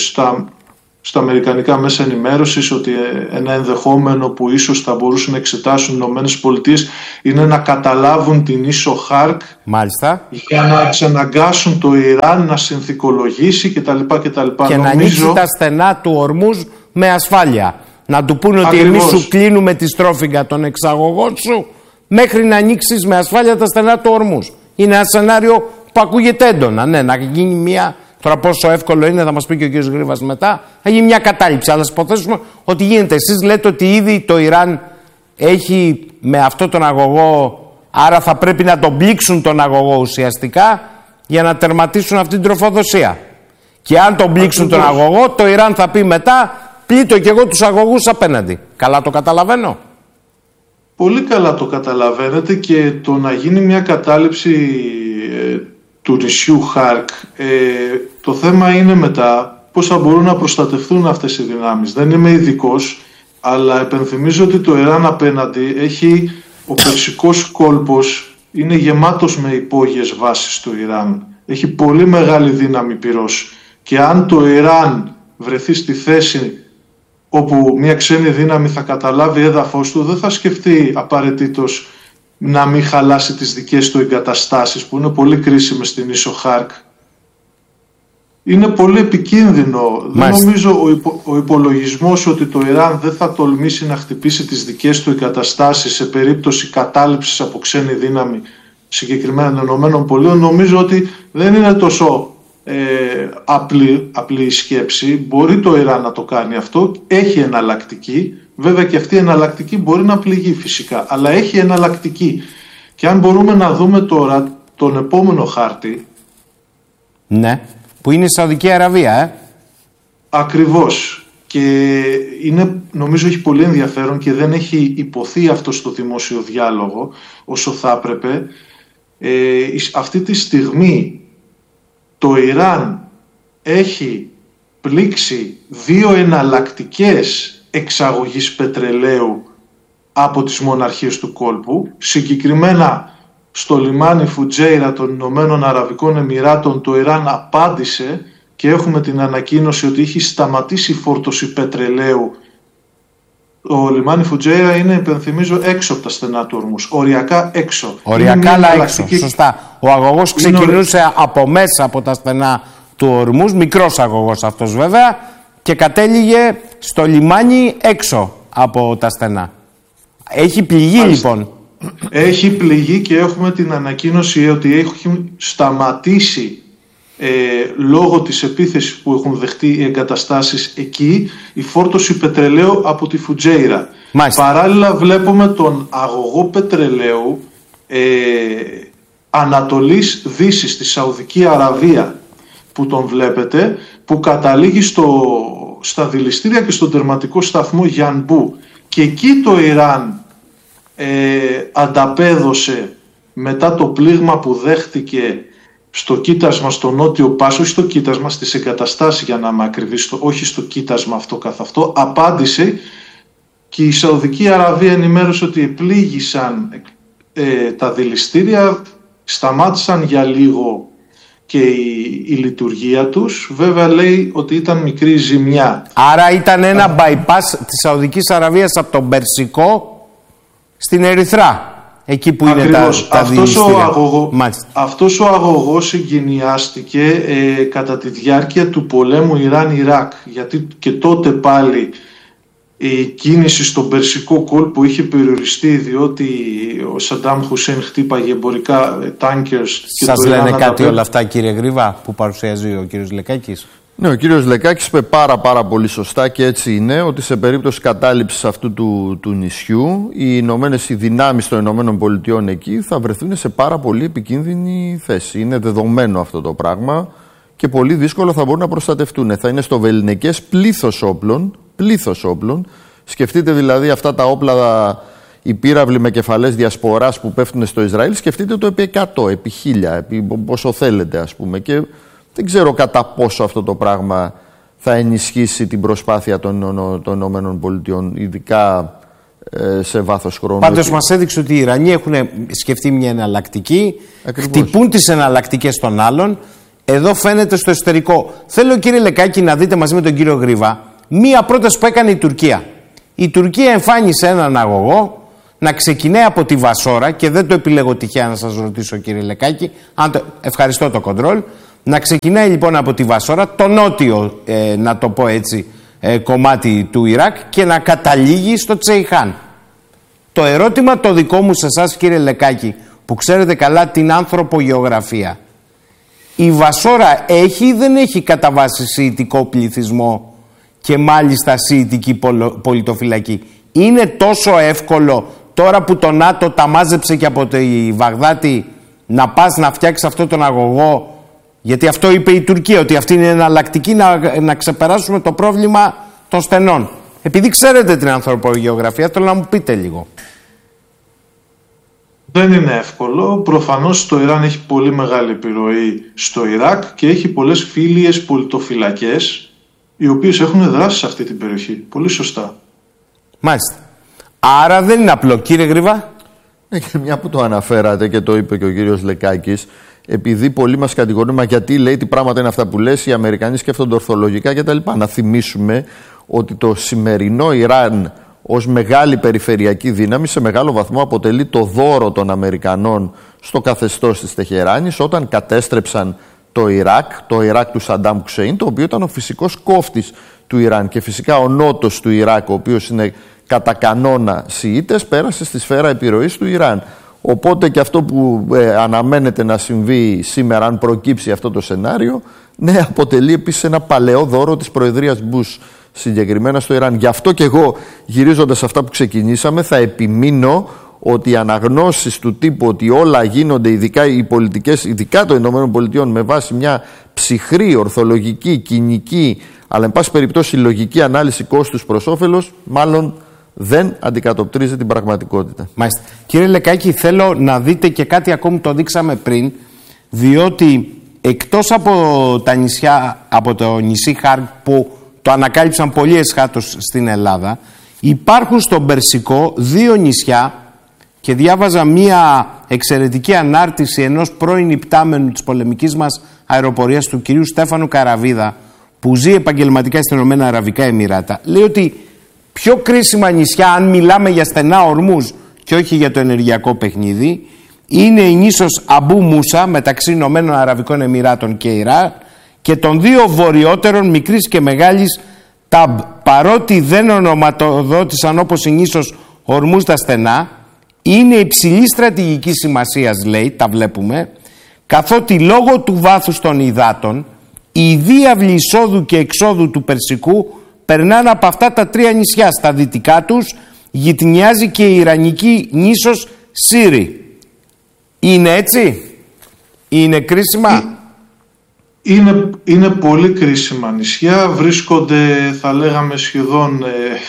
στα αμερικανικά μέσα ενημέρωσης ότι ένα ενδεχόμενο που ίσως θα μπορούσαν να εξετάσουν οι ΗΠΑ είναι να καταλάβουν την ίσο Χάρκ, μάλιστα, για να εξαναγκάσουν το Ιράν να συνθηκολογήσει κτλ. Και να ανοίξει τα στενά του Ορμούζ με ασφάλεια. Να του πούνε ότι εμείς σου κλείνουμε τη στρόφιγγα των εξαγωγών σου μέχρι να ανοίξεις με ασφάλεια τα στενά του Ορμούζ. Είναι ένα σενάριο που ακούγεται έντονα. Ναι, να γίνει μια. Τώρα, πόσο εύκολο είναι, θα μας πει και ο κ. Γρήβας μετά, θα γίνει μια κατάληψη. Αλλά ας υποθέσουμε ότι γίνεται. Εσείς λέτε ότι ήδη το Ιράν έχει με αυτό τον αγωγό, άρα θα πρέπει να τον πλήξουν τον αγωγό ουσιαστικά για να τερματίσουν αυτή την τροφοδοσία. Και αν τον πλήξουν τον αγωγό, το Ιράν θα πει μετά, πλήττω και εγώ τους αγωγούς απέναντι. Καλά το καταλαβαίνω? Πολύ καλά το καταλαβαίνετε, και το να γίνει μια κατάληψη του νησιού Χάρκ, το θέμα είναι μετά πώς θα μπορούν να προστατευτούν αυτές οι δυνάμεις. Δεν είμαι ειδικός, αλλά επενθυμίζω ότι το Ιράν απέναντι έχει, ο Περσικός κόλπος είναι γεμάτος με υπόγειες βάσεις του Ιράν. Έχει πολύ μεγάλη δύναμη πυρός, και αν το Ιράν βρεθεί στη θέση όπου μια ξένη δύναμη θα καταλάβει έδαφος του, δεν θα σκεφτεί απαραίτητος να μην χαλάσει τις δικές του εγκαταστάσεις που είναι πολύ κρίσιμες στην ίσο Χάρκ. Είναι πολύ επικίνδυνο. Δεν νομίζω ο υπολογισμός ότι το Ιράν δεν θα τολμήσει να χτυπήσει τις δικές του εγκαταστάσεις σε περίπτωση κατάληψης από ξένη δύναμη, συγκεκριμένα των ΗΠΑ, νομίζω ότι δεν είναι τόσο απλή η σκέψη. Μπορεί το Ιράν να το κάνει αυτό, έχει εναλλακτική. Βέβαια και αυτή η εναλλακτική μπορεί να πληγεί φυσικά, αλλά έχει εναλλακτική. Και αν μπορούμε να δούμε τώρα τον επόμενο χάρτη. Ναι, που είναι η Σαουδική Αραβία, Ακριβώς. Και είναι, νομίζω έχει πολύ ενδιαφέρον και δεν έχει υποθεί αυτό στο δημόσιο διάλογο όσο θα έπρεπε. Αυτή τη στιγμή το Ιράν έχει πλήξει 2 εναλλακτικές εξαγωγής πετρελαίου από τις μοναρχίες του κόλπου, συγκεκριμένα στο λιμάνι Φουτζέιρα των Ηνωμένων Αραβικών Εμιράτων. Το Ιράν απάντησε και έχουμε την ανακοίνωση ότι έχει σταματήσει η φόρτωση πετρελαίου. Το λιμάνι Φουτζέιρα είναι, υπενθυμίζω, έξω από τα στενά του Ορμούζ, οριακά έξω. Οριακά, αλλά έξω, σωστά. Ο αγωγός ξεκινούσε από μέσα από τα στενά του Ορμούζ, μικρός αγωγός αυτός βέβαια, και κατέληγε στο λιμάνι έξω από τα στενά. Έχει πληγεί λοιπόν. Έχει πληγεί και έχουμε την ανακοίνωση ότι έχει σταματήσει λόγω της επίθεσης που έχουν δεχτεί οι εγκαταστάσεις εκεί η φόρτωση πετρελαίου από τη Φουτζέιρα. Παράλληλα βλέπουμε τον αγωγό πετρελαίου Ανατολής Δύσης στη Σαουδική Αραβία που τον βλέπετε, που καταλήγει στα δηληστήρια και στον τερματικό σταθμό Γιανμπού, και εκεί το Ιράν ανταπέδωσε μετά το πλήγμα που δέχτηκε στο κοίτασμα στο νότιο Πάσο, όχι στο κοίτασμα, στις εγκαταστάσεις για να είμαι ακριβής, όχι στο κοίτασμα αυτό καθ' αυτό, απάντησε, και η Σαουδική Αραβία ενημέρωσε ότι επλήγησαν τα δηληστήρια, σταμάτησαν για λίγο και η λειτουργία τους. Βέβαια λέει ότι ήταν μικρή ζημιά. Άρα ήταν ένα bypass της Σαουδικής Αραβίας από τον Περσικό στην Ερυθρά. Εκεί που είναι τα δηληστήρια. Αυτός ο αγωγός εγκαινιάστηκε κατά τη διάρκεια του πολέμου Ιράν-Ιράκ, γιατί και τότε πάλι η κίνηση στον Περσικό κόλπο είχε περιοριστεί, διότι ο Σαντάμ Χουσέιν χτύπαγε εμπορικά τάνκερς. Σας λένε κάτι όλα αυτά, κύριε Γρήβα, που παρουσιάζει ο κύριος Λεκάκης? Ναι, ο κύριος Λεκάκης είπε πάρα πολύ σωστά, και έτσι είναι, ότι σε περίπτωση κατάληψης αυτού του νησιού οι δυνάμεις των Ηνωμένων Πολιτειών εκεί θα βρεθούν σε πάρα πολύ επικίνδυνη θέση. Είναι δεδομένο αυτό το πράγμα και πολύ δύσκολο θα μπορούν να προστατευτούν. Θα είναι στο βεληνικές πλήθος όπλων. Σκεφτείτε δηλαδή αυτά τα όπλα, οι πύραυλοι με κεφαλές διασποράς που πέφτουν στο Ισραήλ, σκεφτείτε το επί 100, επί 1000, επί πόσο θέλετε ας πούμε. Και δεν ξέρω κατά πόσο αυτό το πράγμα θα ενισχύσει την προσπάθεια των Ηνωμένων Πολιτειών, ειδικά σε βάθος χρόνου. Πάντως μας έδειξε ότι οι Ιρανοί έχουν σκεφτεί μια εναλλακτική, χτυπούν τις εναλλακτικές των άλλων. Εδώ φαίνεται στο εσωτερικό. Θέλω, κύριε Λεκάκη, να δείτε μαζί με τον κύριο Γρίβα μία πρόταση που έκανε η Τουρκία. Η Τουρκία εμφάνισε έναν αγωγό να ξεκινάει από τη Βασόρα, και δεν το επιλέγω τυχαία να σας ρωτήσω, κύριε Λεκάκη, ευχαριστώ το κοντρόλ, να ξεκινάει λοιπόν από τη Βασόρα, το νότιο, να το πω έτσι, κομμάτι του Ιράκ, και να καταλήγει στο Τσεϊχάν. Το ερώτημα το δικό μου σε εσάς, κύριε Λεκάκη, που ξέρετε καλά την ανθρωπογεωγραφία, η Βασόρα έχει ή δεν έχει κατά βάση σιητικό πληθυσμό και μάλιστα σιητική πολιτοφυλακή? Είναι τόσο εύκολο τώρα που το ΝΑΤΟ τα μάζεψε και από τη Βαγδάτη να πας να φτιάξεις αυτό τον αγωγό? Γιατί αυτό είπε η Τουρκία, ότι αυτή είναι εναλλακτική να ξεπεράσουμε το πρόβλημα των στενών. Επειδή ξέρετε την ανθρωπογεωγραφία, θέλω να μου πείτε λίγο. Δεν είναι εύκολο. Προφανώς το Ιράν έχει πολύ μεγάλη επιρροή στο Ιράκ και έχει πολλές φίλιες πολιτοφυλακές, οι οποίες έχουν δράσει σε αυτή την περιοχή. Πολύ σωστά. Μάλιστα. Άρα δεν είναι απλό, κύριε Γρίβα. Και μια που το αναφέρατε και το είπε και ο κύριος Λεκάκης, επειδή πολλοί μας κατηγορούν, μα γιατί λέει τι πράγματα είναι αυτά που λες, οι Αμερικανοί σκέφτονται ορθολογικά κτλ. Να θυμίσουμε ότι το σημερινό Ιράν ως μεγάλη περιφερειακή δύναμη σε μεγάλο βαθμό αποτελεί το δώρο των Αμερικανών στο καθεστώς της Τεχεράνης όταν κατέστρεψαν το Ιράκ του Σαντάμ Χουσέιν, το οποίο ήταν ο φυσικός κόφτης του Ιράν, και φυσικά ο νότος του Ιράκ, ο οποίος είναι κατά κανόνα Σιήτες, πέρασε στη σφαίρα επιρροής του Ιράν. Οπότε και αυτό που αναμένεται να συμβεί σήμερα, αν προκύψει αυτό το σενάριο, ναι, αποτελεί επίσης ένα παλαιό δώρο της Προεδρίας Μπους συγκεκριμένα στο Ιράν. Γι' αυτό και εγώ, γυρίζοντας αυτά που ξεκινήσαμε, θα επιμείνω ότι οι αναγνώσεις του τύπου ότι όλα γίνονται, ειδικά οι πολιτικές, ειδικά των ΗΠΑ, με βάση μια ψυχρή, ορθολογική, κοινική, αλλά εν πάση περιπτώσει λογική ανάλυση κόστους προς όφελος, μάλλον δεν αντικατοπτρίζει την πραγματικότητα. Μάλιστα. Κύριε Λεκάκη, θέλω να δείτε και κάτι ακόμη, το δείξαμε πριν, διότι εκτός από τα νησιά, από το νησί Χάρκ που το ανακάλυψαν πολύ εσχάτως στην Ελλάδα, υπάρχουν στον Περσικό 2 νησιά, και διάβαζα μία εξαιρετική ανάρτηση ενός πρώην υπτάμενου της πολεμικής μας αεροπορίας, του κυρίου Στέφανου Καραβίδα, που ζει επαγγελματικά στην Ηνωμένα Αραβικά Εμιράτα. Λέει ότι πιο κρίσιμα νησιά, αν μιλάμε για στενά ορμούς και όχι για το ενεργειακό παιχνίδι, είναι η νήσος Αμπού Μούσα μεταξύ Ηνωμένων Αραβικών Εμιράτων και Ιράν, και των 2 βορειότερων μικρής και μεγάλης Ταμπ. Παρότι δεν ονοματοδότησαν όπως η νήσος Ορμούς τα στενά, είναι υψηλή στρατηγική σημασίας, λέει, τα βλέπουμε, καθότι λόγω του βάθους των υδάτων οι διάβλοι εισόδου και εξόδου του Περσικού περνάνε από αυτά τα 3 νησιά. Στα δυτικά τους γειτονιάζει και η Ιρανική νήσος Σύρι. Είναι έτσι? Είναι κρίσιμα? Είναι πολύ κρίσιμα νησιά. Βρίσκονται, θα λέγαμε, σχεδόν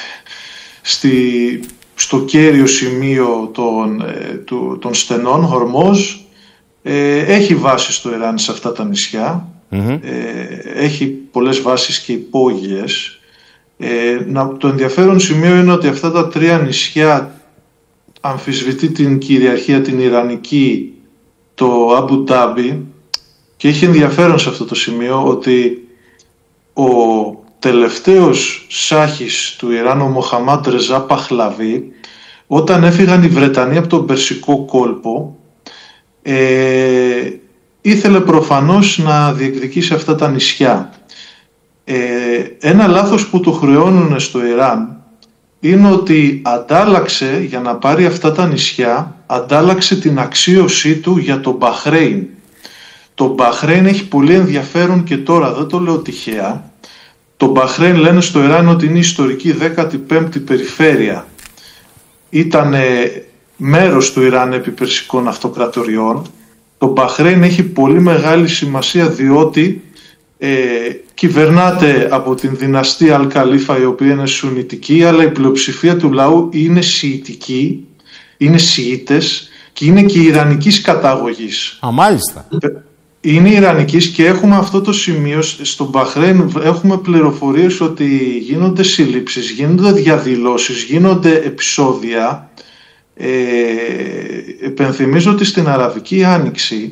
στο κέριο σημείο των στενών, Χορμόζ. Έχει βάσεις στο Ιράν σε αυτά τα νησιά. Έχει πολλές βάσεις και υπόγειες. Το ενδιαφέρον σημείο είναι ότι αυτά τα 3 νησιά αμφισβητεί την κυριαρχία την Ιρανική το Αμπου Ντάμπι, και έχει ενδιαφέρον σε αυτό το σημείο ότι ο τελευταίος σάχης του Ιράν, ο Μοχαμάντ Ρεζά Παχλαβή, όταν έφυγαν οι Βρετανοί από τον Περσικό κόλπο, ήθελε προφανώς να διεκδικήσει αυτά τα νησιά. Ένα λάθος που του χρεώνουν στο Ιράν είναι ότι αντάλλαξε, για να πάρει αυτά τα νησιά, αντάλλαξε την αξίωσή του για το Μπαχρέιν. Το Μπαχρέιν έχει πολύ ενδιαφέρον και τώρα, δεν το λέω τυχαία. Το Μπαχρέιν λένε στο Ιράν ότι είναι η ιστορική 15η περιφέρεια. Ήταν μέρος του Ιράν επί Περσικών αυτοκρατοριών. Το Μπαχρέιν έχει πολύ μεγάλη σημασία διότι κυβερνάται από την δυναστεία Αλ-Καλίφα, η οποία είναι σουνιτική, αλλά η πλειοψηφία του λαού είναι σιητική, είναι σιήτες και είναι και ιρανικής καταγωγής. Μάλιστα. είναι ιρανικής και έχουμε αυτό το σημείο στο Μπαχρέιν. Έχουμε πληροφορίες ότι γίνονται συλλήψεις, γίνονται διαδηλώσεις, γίνονται επεισόδια. Επενθυμίζω ότι στην Αραβική Άνοιξη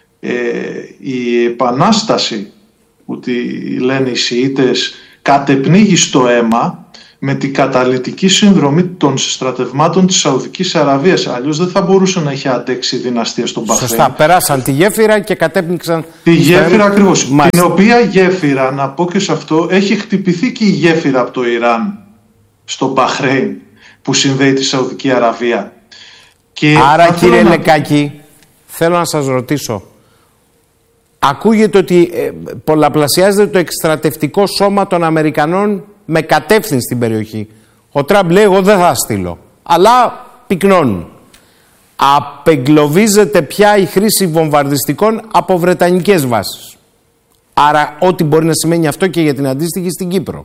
η επανάσταση που λένε οι Σιήτες κατεπνίγει στο αίμα με την καταλυτική συνδρομή των στρατευμάτων της Σαουδικής Αραβίας. Αλλιώς δεν θα μπορούσε να έχει αντέξει η δυναστεία στον Μπαχρέιν. Σωστά, περάσαν τη γέφυρα και κατέπνιξαν τη γέφυρα ακριβώς. Την οποία γέφυρα, να πω και σε αυτό, έχει χτυπηθεί και η γέφυρα από το Ιράν στο Μπαχρέιν που συνδέει τη Σαουδική Αραβία. Και άρα κύριε Λεκάκη, θέλω να σας ρωτήσω, ακούγεται ότι πολλαπλασιάζεται το εκστρατευτικό σώμα των Αμερικανών με κατεύθυνση στην περιοχή. Ο Τραμπ λέει εγώ δεν θα στείλω, αλλά πυκνώνουν. Απεγκλωβίζεται πια η χρήση βομβαρδιστικών από βρετανικές βάσεις. Άρα ό,τι μπορεί να σημαίνει αυτό και για την αντίστοιχη στην Κύπρο.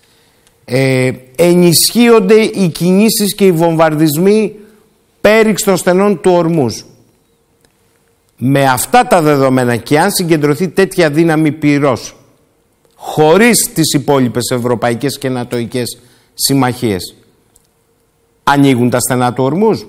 Ενισχύονται οι κινήσεις και οι βομβαρδισμοί πέριξ των στενών του Ορμούζ. Με αυτά τα δεδομένα και αν συγκεντρωθεί τέτοια δύναμη πυρός χωρίς τις υπόλοιπες ευρωπαϊκές και νατοικές συμμαχίες, ανοίγουν τα στενά του Ορμούζ?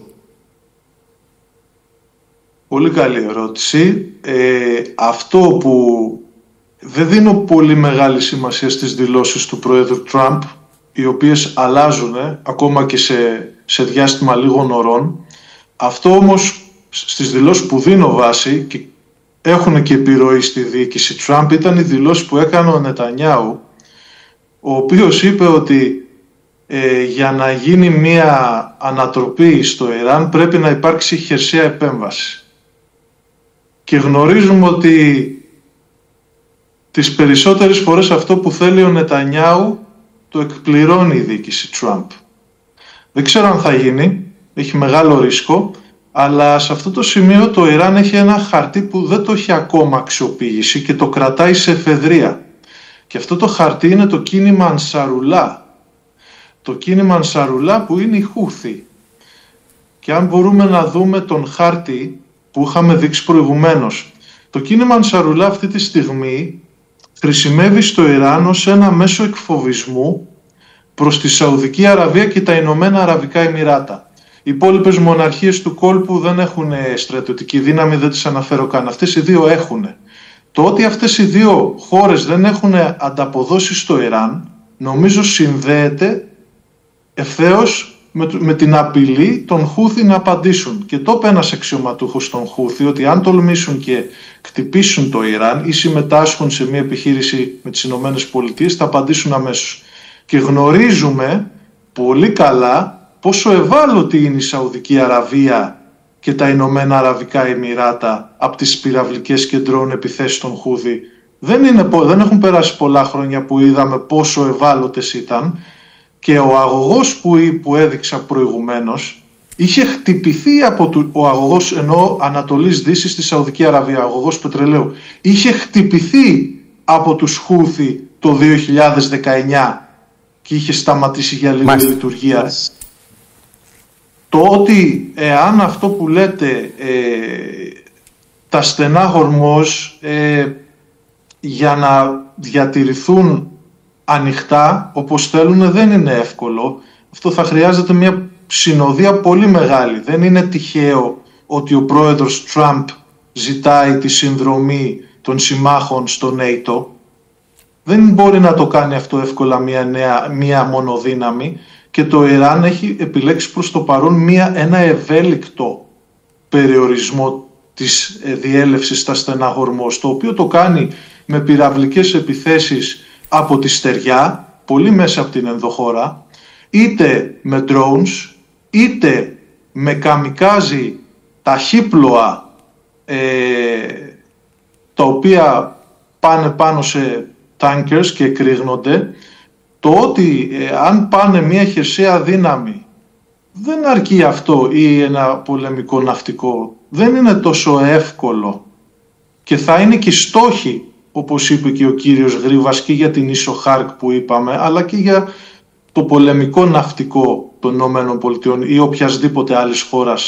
Πολύ καλή ερώτηση. Αυτό που δεν δίνω πολύ μεγάλη σημασία στις δηλώσεις του Προέδρου Τραμπ, οι οποίες αλλάζουν ακόμα και σε διάστημα λίγων ωρών. Αυτό όμως στις δηλώσεις που δίνω βάση και έχουν και επιρροή στη διοίκηση Τραμπ ήταν οι δηλώσεις που έκανε ο Νετανιάου, ο οποίος είπε ότι για να γίνει μια ανατροπή στο Ιράν πρέπει να υπάρξει χερσαία επέμβαση. Και γνωρίζουμε ότι τις περισσότερες φορές αυτό που θέλει ο Νετανιάου το εκπληρώνει η διοίκηση Τραμπ. Δεν ξέρω αν θα γίνει, έχει μεγάλο ρίσκο, αλλά σε αυτό το σημείο το Ιράν έχει ένα χαρτί που δεν το έχει ακόμα αξιοποιήσει και το κρατάει σε εφεδρεία. Και αυτό το χαρτί είναι το κίνημα Ανσαρουλά. Το κίνημα Ανσαρουλά που είναι η Χούθη. Και αν μπορούμε να δούμε τον χάρτη που είχαμε δείξει προηγουμένως, το κίνημα Ανσαρουλά αυτή τη στιγμή χρησιμεύει στο Ιράν ως ένα μέσο εκφοβισμού προς τη Σαουδική Αραβία και τα Ηνωμένα Αραβικά Εμιράτα. Οι υπόλοιπες μοναρχίες του κόλπου δεν έχουν στρατιωτική δύναμη, δεν τις αναφέρω καν. Αυτές οι δύο έχουν. Το ότι αυτές οι δύο χώρες δεν έχουν ανταποδώσει στο Ιράν, νομίζω συνδέεται ευθέως με την απειλή των Χούθη να απαντήσουν. Και το είπε ένας αξιωματούχος των Χούθη ότι αν τολμήσουν και χτυπήσουν το Ιράν ή συμμετάσχουν σε μια επιχείρηση με τις Ηνωμένες Πολιτείες θα απαντήσουν αμέσως. Και γνωρίζουμε πολύ καλά πόσο ευάλωτη είναι η Σαουδική Αραβία και τα Ηνωμένα Αραβικά Εμιράτα από τις πυραυλικές και ντρόουν επιθέσεις των Χούθη. Δεν έχουν περάσει πολλά χρόνια που είδαμε πόσο ευάλωτες ήταν και ο αγωγός που έδειξα προηγουμένως είχε χτυπηθεί ο αγωγός ενώ Ανατολής Δύσης στη Σαουδική Αραβία, ο αγωγός πετρελαίου, είχε χτυπηθεί από τους Χούθη το 2019 και είχε σταματήσει για λίγη λειτουργία. Το ότι εάν αυτό που λέτε τα στενά Χορμόζ για να διατηρηθούν ανοιχτά όπως θέλουν δεν είναι εύκολο. Αυτό θα χρειάζεται μια συνοδεία πολύ μεγάλη. Δεν είναι τυχαίο ότι ο πρόεδρος Τραμπ ζητάει τη συνδρομή των συμμάχων στο ΝΑΤΟ. Δεν μπορεί να το κάνει αυτό εύκολα μια μονοδύναμη και το Ιράν έχει επιλέξει προς το παρόν ένα ευέλικτο περιορισμό της διέλευσης στα στενά Χορμόζ, το οποίο το κάνει με πυραυλικές επιθέσεις από τη στεριά, πολύ μέσα από την ενδοχώρα, είτε με drones, είτε με καμικάζι ταχύπλοα τα οποία πάνε πάνω σε tankers και εκρήγνονται. Το ότι αν πάνε μια χερσαία δύναμη δεν αρκεί αυτό ή ένα πολεμικό ναυτικό. Δεν είναι τόσο εύκολο και θα είναι και στόχοι, όπως είπε και ο κύριος Γρίβας, και για την ίσο Χάρκ που είπαμε, αλλά και για το πολεμικό ναυτικό των ΗΠΑ ή οποιασδήποτε άλλης χώρας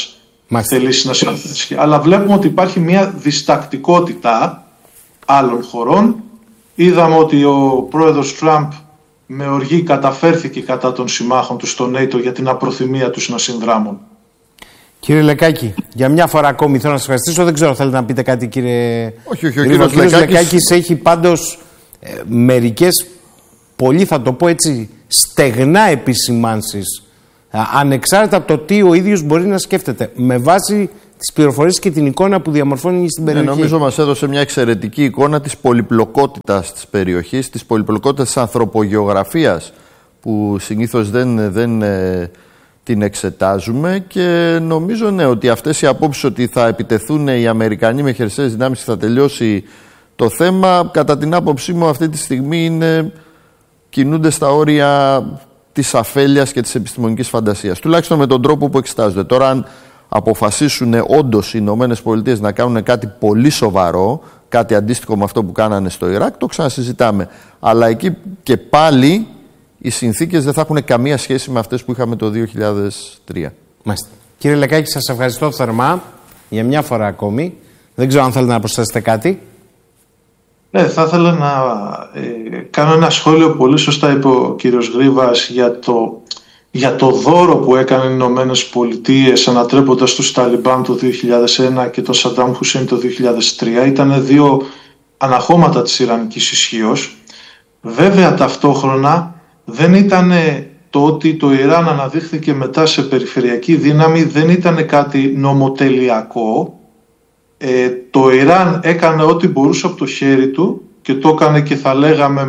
θελήσει να συμμετάσχει. Αλλά βλέπουμε ότι υπάρχει μια διστακτικότητα άλλων χωρών. Είδαμε ότι ο πρόεδρος Τραμπ με οργή καταφέρθηκε κατά των συμμάχων του στο ΝΑΤΟ για την απροθυμία τους να συνδράμουν. Κύριε Λεκάκη, για μια φορά ακόμη θέλω να σας ευχαριστήσω. Δεν ξέρω, θέλετε να πείτε κάτι, κύριε. Όχι, ο κύριος Λεκάκης έχει πάντως μερικές, πολύ θα το πω έτσι, στεγνά επισημάνσεις, ανεξάρτητα από το τι ο ίδιος μπορεί να σκέφτεται, με βάση τις πληροφορίες και την εικόνα που διαμορφώνει στην περιοχή. Νομίζω μας έδωσε μια εξαιρετική εικόνα της πολυπλοκότητας της περιοχής, της πολυπλοκότητας της ανθρωπογεωγραφίας, που συνήθως δεν την εξετάζουμε, και νομίζω ότι αυτές οι απόψεις ότι θα επιτεθούν οι Αμερικανοί με χερσαίες δυνάμεις και θα τελειώσει το θέμα, κατά την άποψή μου αυτή τη στιγμή κινούνται στα όρια της αφέλειας και της επιστημονικής φαντασίας, τουλάχιστον με τον τρόπο που εξετάζονται. Τώρα, αν αποφασίσουν όντως οι Ηνωμένες Πολιτείες να κάνουν κάτι πολύ σοβαρό, κάτι αντίστοιχο με αυτό που κάνανε στο Ιράκ, το ξανασυζητάμε. Αλλά εκεί και πάλι οι συνθήκες δεν θα έχουν καμία σχέση με αυτές που είχαμε το 2003. Μάλιστα. Κύριε Λεκάκη, σας ευχαριστώ θερμά για μια φορά ακόμη. Δεν ξέρω αν θέλετε να προσθέσετε κάτι. Ναι, θα ήθελα να κάνω ένα σχόλιο. Πολύ σωστά είπε ο κύριος Γρίβας για το δώρο που έκανε οι Ηνωμένες Πολιτείες ανατρέποντας τους Ταλιμπάν το 2001 και τον Σαντάμ Χουσέιν το 2003. Ήταν δύο αναχώματα της Ιρανικής ισχύως. Βέβαια, ταυτόχρονα δεν ήταν το ότι το Ιράν αναδείχθηκε μετά σε περιφερειακή δύναμη, δεν ήταν κάτι νομοτελειακό. Το Ιράν έκανε ό,τι μπορούσε από το χέρι του και το έκανε, και θα λέγαμε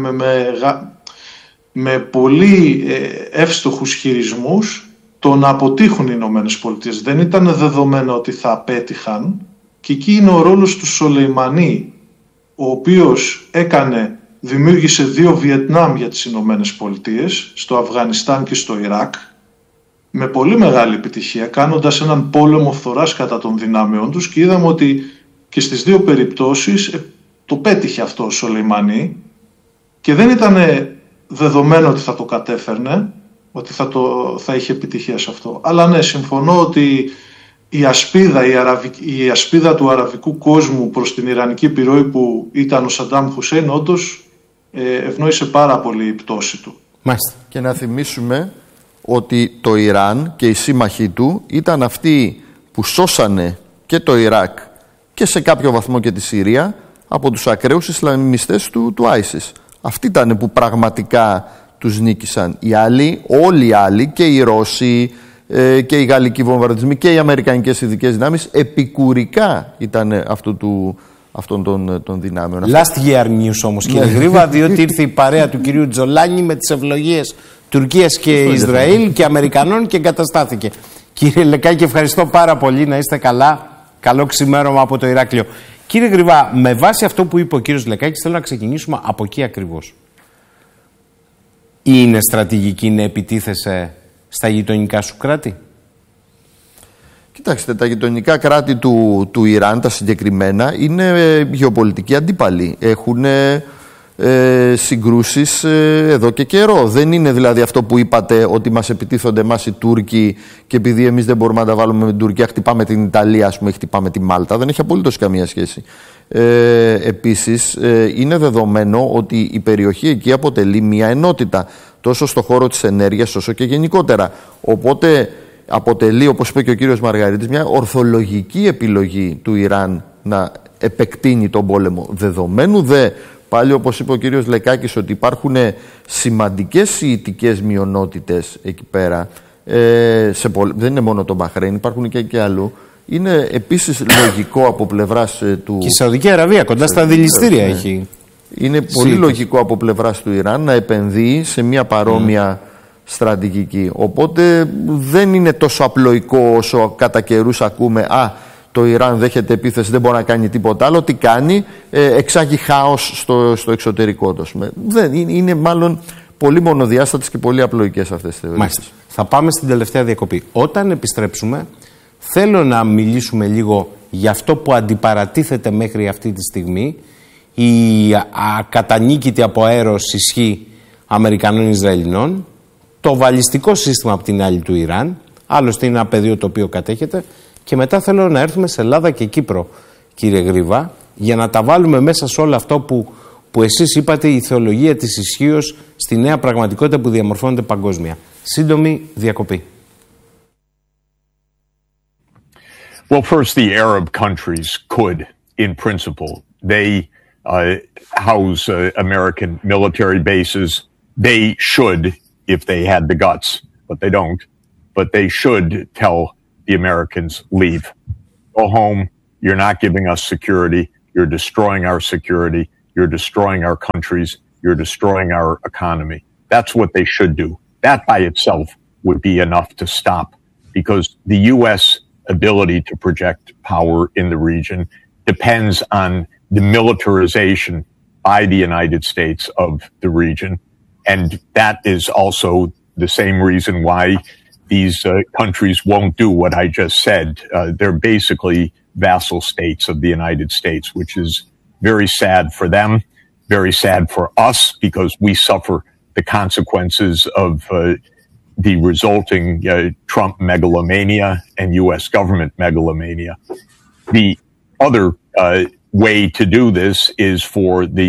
με πολύ εύστοχους χειρισμούς, το να αποτύχουν οι Ηνωμένες Πολιτείες. Δεν ήταν δεδομένο ότι θα απέτυχαν, και εκεί είναι ο ρόλος του Σολεϊμανί, ο οποίος δημιούργησε 2 Βιετνάμ για τις Ηνωμένες Πολιτείες, στο Αφγανιστάν και στο Ιράκ, με πολύ μεγάλη επιτυχία, κάνοντας έναν πόλεμο φθοράς κατά των δυνάμεων τους, και είδαμε ότι και στις 2 περιπτώσεις το πέτυχε αυτό ο Σολεϊμανί, και δεν ήταν δεδομένο ότι θα το κατέφερνε, ότι θα είχε επιτυχία σε αυτό. Αλλά ναι, συμφωνώ ότι η ασπίδα του αραβικού κόσμου προς την ιρανική επιρροή που ήταν ο Σαντάμ Χουσέιν όντως ευνόησε πάρα πολύ η πτώση του. Μάλιστα. Και να θυμίσουμε ότι το Ιράν και οι σύμμαχοί του ήταν αυτοί που σώσανε και το Ιράκ και σε κάποιο βαθμό και τη Συρία από τους ακραίους Ισλαμιστές του ISIS. Αυτοί ήταν που πραγματικά τους νίκησαν. Οι άλλοι, όλοι οι άλλοι, και οι Ρώσοι και οι γαλλικοί βομβαρδισμοί και οι αμερικανικές ειδικές δυνάμεις, επικουρικά ήταν αυτών των δυνάμεων. Last year news όμως, κύριε Γρίβα, διότι ήρθε η παρέα του κυρίου Τζολάνη με τις ευλογίες Τουρκίας και Ισραήλ και Αμερικανών και εγκαταστάθηκε. Κύριε Λεκάκη, ευχαριστώ πάρα πολύ, να είστε καλά. Καλό ξημέρωμα από το Ηράκλειο. Κύριε Γρίβα, με βάση αυτό που είπε ο κύριος Λεκάκης, θέλω να ξεκινήσουμε από εκεί ακριβώς. Είναι στρατηγική να επιτίθεσαι στα γειτονικά σου κράτη? Κοιτάξτε, τα γειτονικά κράτη του Ιράν, τα συγκεκριμένα, είναι γεωπολιτικοί αντίπαλοι. Έχουν συγκρούσεις εδώ και καιρό. Δεν είναι δηλαδή αυτό που είπατε, ότι μας επιτίθονται εμάς οι Τούρκοι και επειδή εμείς δεν μπορούμε να τα βάλουμε με την Τουρκία, χτυπάμε την Ιταλία, ας πούμε, χτυπάμε τη Μάλτα. Δεν έχει απολύτως καμία σχέση. Επίσης, είναι δεδομένο ότι η περιοχή εκεί αποτελεί μια ενότητα, τόσο στο χώρο της ενέργειας όσο και γενικότερα. Οπότε αποτελεί, όπως είπε και ο κύριος Μαργαρίτης, μια ορθολογική επιλογή του Ιράν να επεκτείνει τον πόλεμο. Δεδομένου δε, πάλι όπως είπε ο κύριος Λεκάκης, ότι υπάρχουν σημαντικές σιητικές μειονότητες εκεί πέρα, δεν είναι μόνο το Μπαχρέιν, υπάρχουν και αλλού. Είναι επίσης λογικό από πλευράς του... Και η Σαουδική Αραβία κοντά στα δηληστήρια έχει. Είναι πολύ λογικό από πλευράς του Ιράν να επενδύει σε μια παρόμοια στρατηγική. Οπότε δεν είναι τόσο απλοϊκό όσο κατά καιρούς ακούμε το Ιράν δέχεται επίθεση, δεν μπορεί να κάνει τίποτα άλλο. Τι κάνει? Εξάγει χάος στο εξωτερικό του. Δεν, είναι μάλλον πολύ μονοδιάστατες και πολύ απλοϊκές αυτές τις θεωρίες. Μάλιστα. Θα πάμε στην τελευταία διακοπή. Όταν επιστρέψουμε, θέλω να μιλήσουμε λίγο για αυτό που αντιπαρατίθεται μέχρι αυτή τη στιγμή, η ακατανίκητη από αέρος ισχύ Αμερικανών Ισραηλινών, το βαλιστικό σύστημα από την άλλη του Ιράν, άλλωστε είναι ένα πεδίο το οποίο κατέχεται, Και μετά θέλω να έρθουμε σε Ελλάδα και Κύπρο, κύριε Γρίβα, για να τα βάλουμε μέσα σε όλο αυτό που εσείς είπατε, η θεολογία της ισχύως στη νέα πραγματικότητα που διαμορφώνεται παγκόσμια. Σύντομη διακοπή. Well, first, the Arab countries could, in principle. They house American military bases. They should, if they had the guts, but they don't. But they should tell the Americans, leave. Go home. You're not giving us security. You're destroying our security. You're destroying our countries. You're destroying our economy. That's what they should do. That by itself would be enough to stop, because the U.S. ability to project power in the region depends on the militarization by the United States of the region. And that is also the same reason why these countries won't do what I just said. They're basically vassal states of the United States, which is very sad for them, very sad for us, because we suffer the consequences of the resulting Trump megalomania and U.S. government megalomania. The other way to do this is for the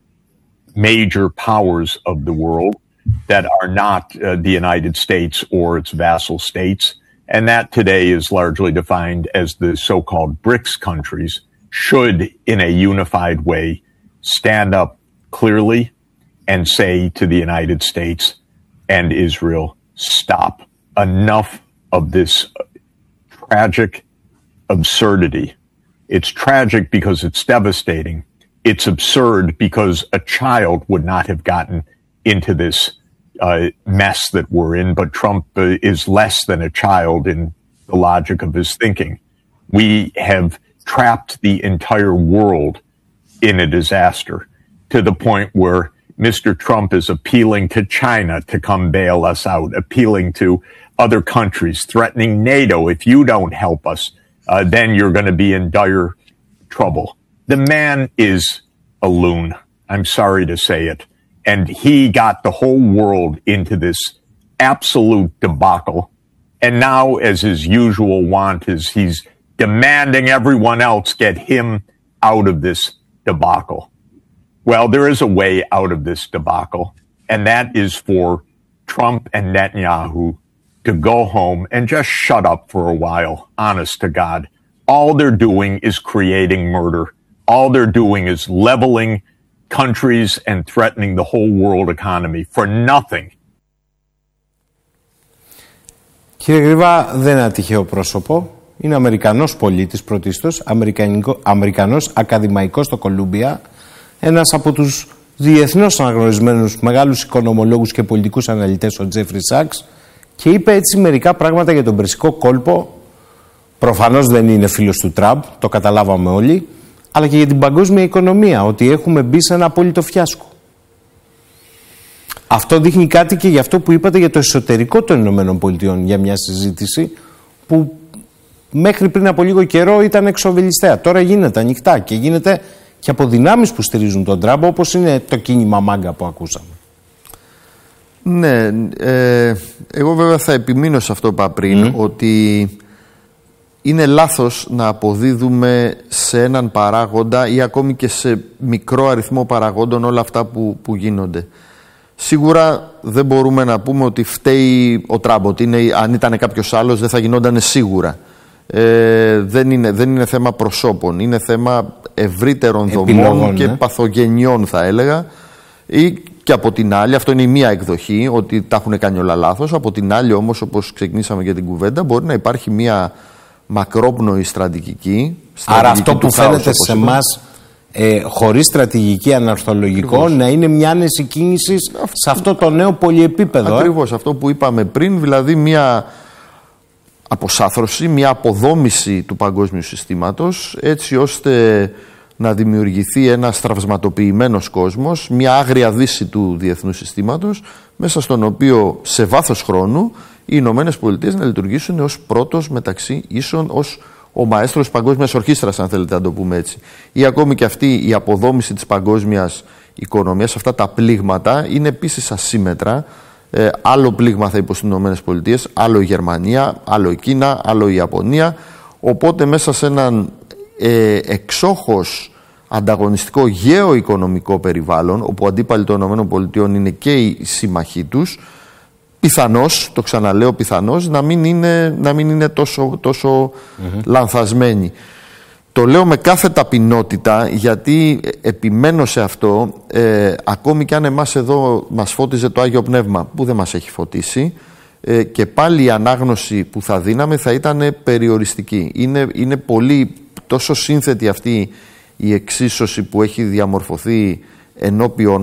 major powers of the world that are not the United States or its vassal states, and that today is largely defined as the so-called BRICS countries, should, in a unified way, stand up clearly and say to the United States and Israel, stop. Enough of this tragic absurdity. It's tragic because it's devastating. It's absurd because a child would not have gotten into this mess that we're in, but Trump is less than a child in the logic of his thinking. We have trapped the entire world in a disaster, to the point where Mr. Trump is appealing to China to come bail us out, appealing to other countries, threatening NATO. If you don't help us, then you're going to be in dire trouble. The man is a loon. I'm sorry to say it. And he got the whole world into this absolute debacle. And now, as his usual wont is, he's demanding everyone else get him out of this debacle. Well, there is a way out of this debacle, and that is for Trump and Netanyahu to go home and just shut up for a while, honest to God. All they're doing is creating murder. All they're doing is leveling countries and threatening the whole world economy for nothing. Κύριε Γρίβα, δεν είναι ένα τυχαίο πρόσωπο. Είναι Αμερικανός πολίτης πρωτίστως, Αμερικανός ακαδημαϊκός στο Κολούμπια, ένας από τους διεθνώς αναγνωρισμένους μεγάλους οικονομολόγους και πολιτικούς αναλυτές, ο Τζέφρι Σάξ, και είπε έτσι μερικά πράγματα για τον Περσικό κόλπο. Προφανώς δεν είναι φίλος του Τραμπ, το καταλάβαμε όλοι, αλλά και για την παγκόσμια οικονομία, ότι έχουμε μπει σε ένα απόλυτο φιάσκο. Αυτό δείχνει κάτι και για αυτό που είπατε για το εσωτερικό των Ηνωμένων Πολιτειών, για μια συζήτηση που μέχρι πριν από λίγο καιρό ήταν εξοβελιστέα. Τώρα γίνεται ανοιχτά και γίνεται και από δυνάμεις που στηρίζουν τον Τραμπ, όπως είναι το κίνημα Μάγκα που ακούσαμε. Ναι, εγώ βέβαια θα επιμείνω σε αυτό που είπα πριν, ότι είναι λάθος να αποδίδουμε σε έναν παράγοντα ή ακόμη και σε μικρό αριθμό παραγόντων όλα αυτά που γίνονται. Σίγουρα δεν μπορούμε να πούμε ότι φταίει ο Τραμπ, ότι αν ήταν κάποιος άλλος δεν θα γινόταν σίγουρα. Δεν είναι θέμα προσώπων, είναι θέμα ευρύτερων δομών και παθογενειών, θα έλεγα. Ή και από την άλλη, αυτό είναι η μία εκδοχή, ότι τα έχουν κάνει όλα λάθος. Από την άλλη όμως, όπως ξεκινήσαμε για την κουβέντα, μπορεί να υπάρχει μία μακρόπνοη στρατηγική. Άρα αυτό που φαίνεται σε εμάς χωρίς στρατηγική, αναρθολογικό, ακριβώς, να είναι μια άνεση κίνηση σε αυτό το νέο πολυεπίπεδο. Ακριβώς αυτό που είπαμε πριν, δηλαδή μια αποσάθρωση, μια αποδόμηση του παγκόσμιου συστήματος, έτσι ώστε να δημιουργηθεί ένας τραυσματοποιημένος κόσμος, μια άγρια δύση του διεθνούς συστήματος, μέσα στον οποίο σε βάθος χρόνου οι Ηνωμένες Πολιτείες να λειτουργήσουν ως πρώτος μεταξύ ίσων, ως ο μαέστρος παγκόσμιας ορχήστρας, αν θέλετε να το πούμε έτσι. Ή ακόμη και αυτή η αποδόμηση της παγκόσμιας οικονομίας, αυτά τα πλήγματα είναι επίσης ασύμετρα. Άλλο πλήγμα θα υποστούν οι Ηνωμένες Πολιτείες, άλλο η Γερμανία, άλλο η Κίνα, άλλο η Ιαπωνία. Οπότε μέσα σε έναν εξόχως ανταγωνιστικό γεωοικονομικό περιβάλλον, όπου ο αντίπαλοι των ΗΠΑ είναι και οι σύμμαχοί τους, πιθανώς, το ξαναλέω πιθανώς, να μην είναι τόσο λανθασμένοι. Το λέω με κάθε ταπεινότητα, γιατί επιμένω σε αυτό, ακόμη κι αν εμάς εδώ μας φώτιζε το Άγιο Πνεύμα, που δεν μας έχει φωτίσει, και πάλι η ανάγνωση που θα δίναμε θα ήταν περιοριστική. Είναι πολύ τόσο σύνθετη αυτή η εξίσωση που έχει διαμορφωθεί ενώπιον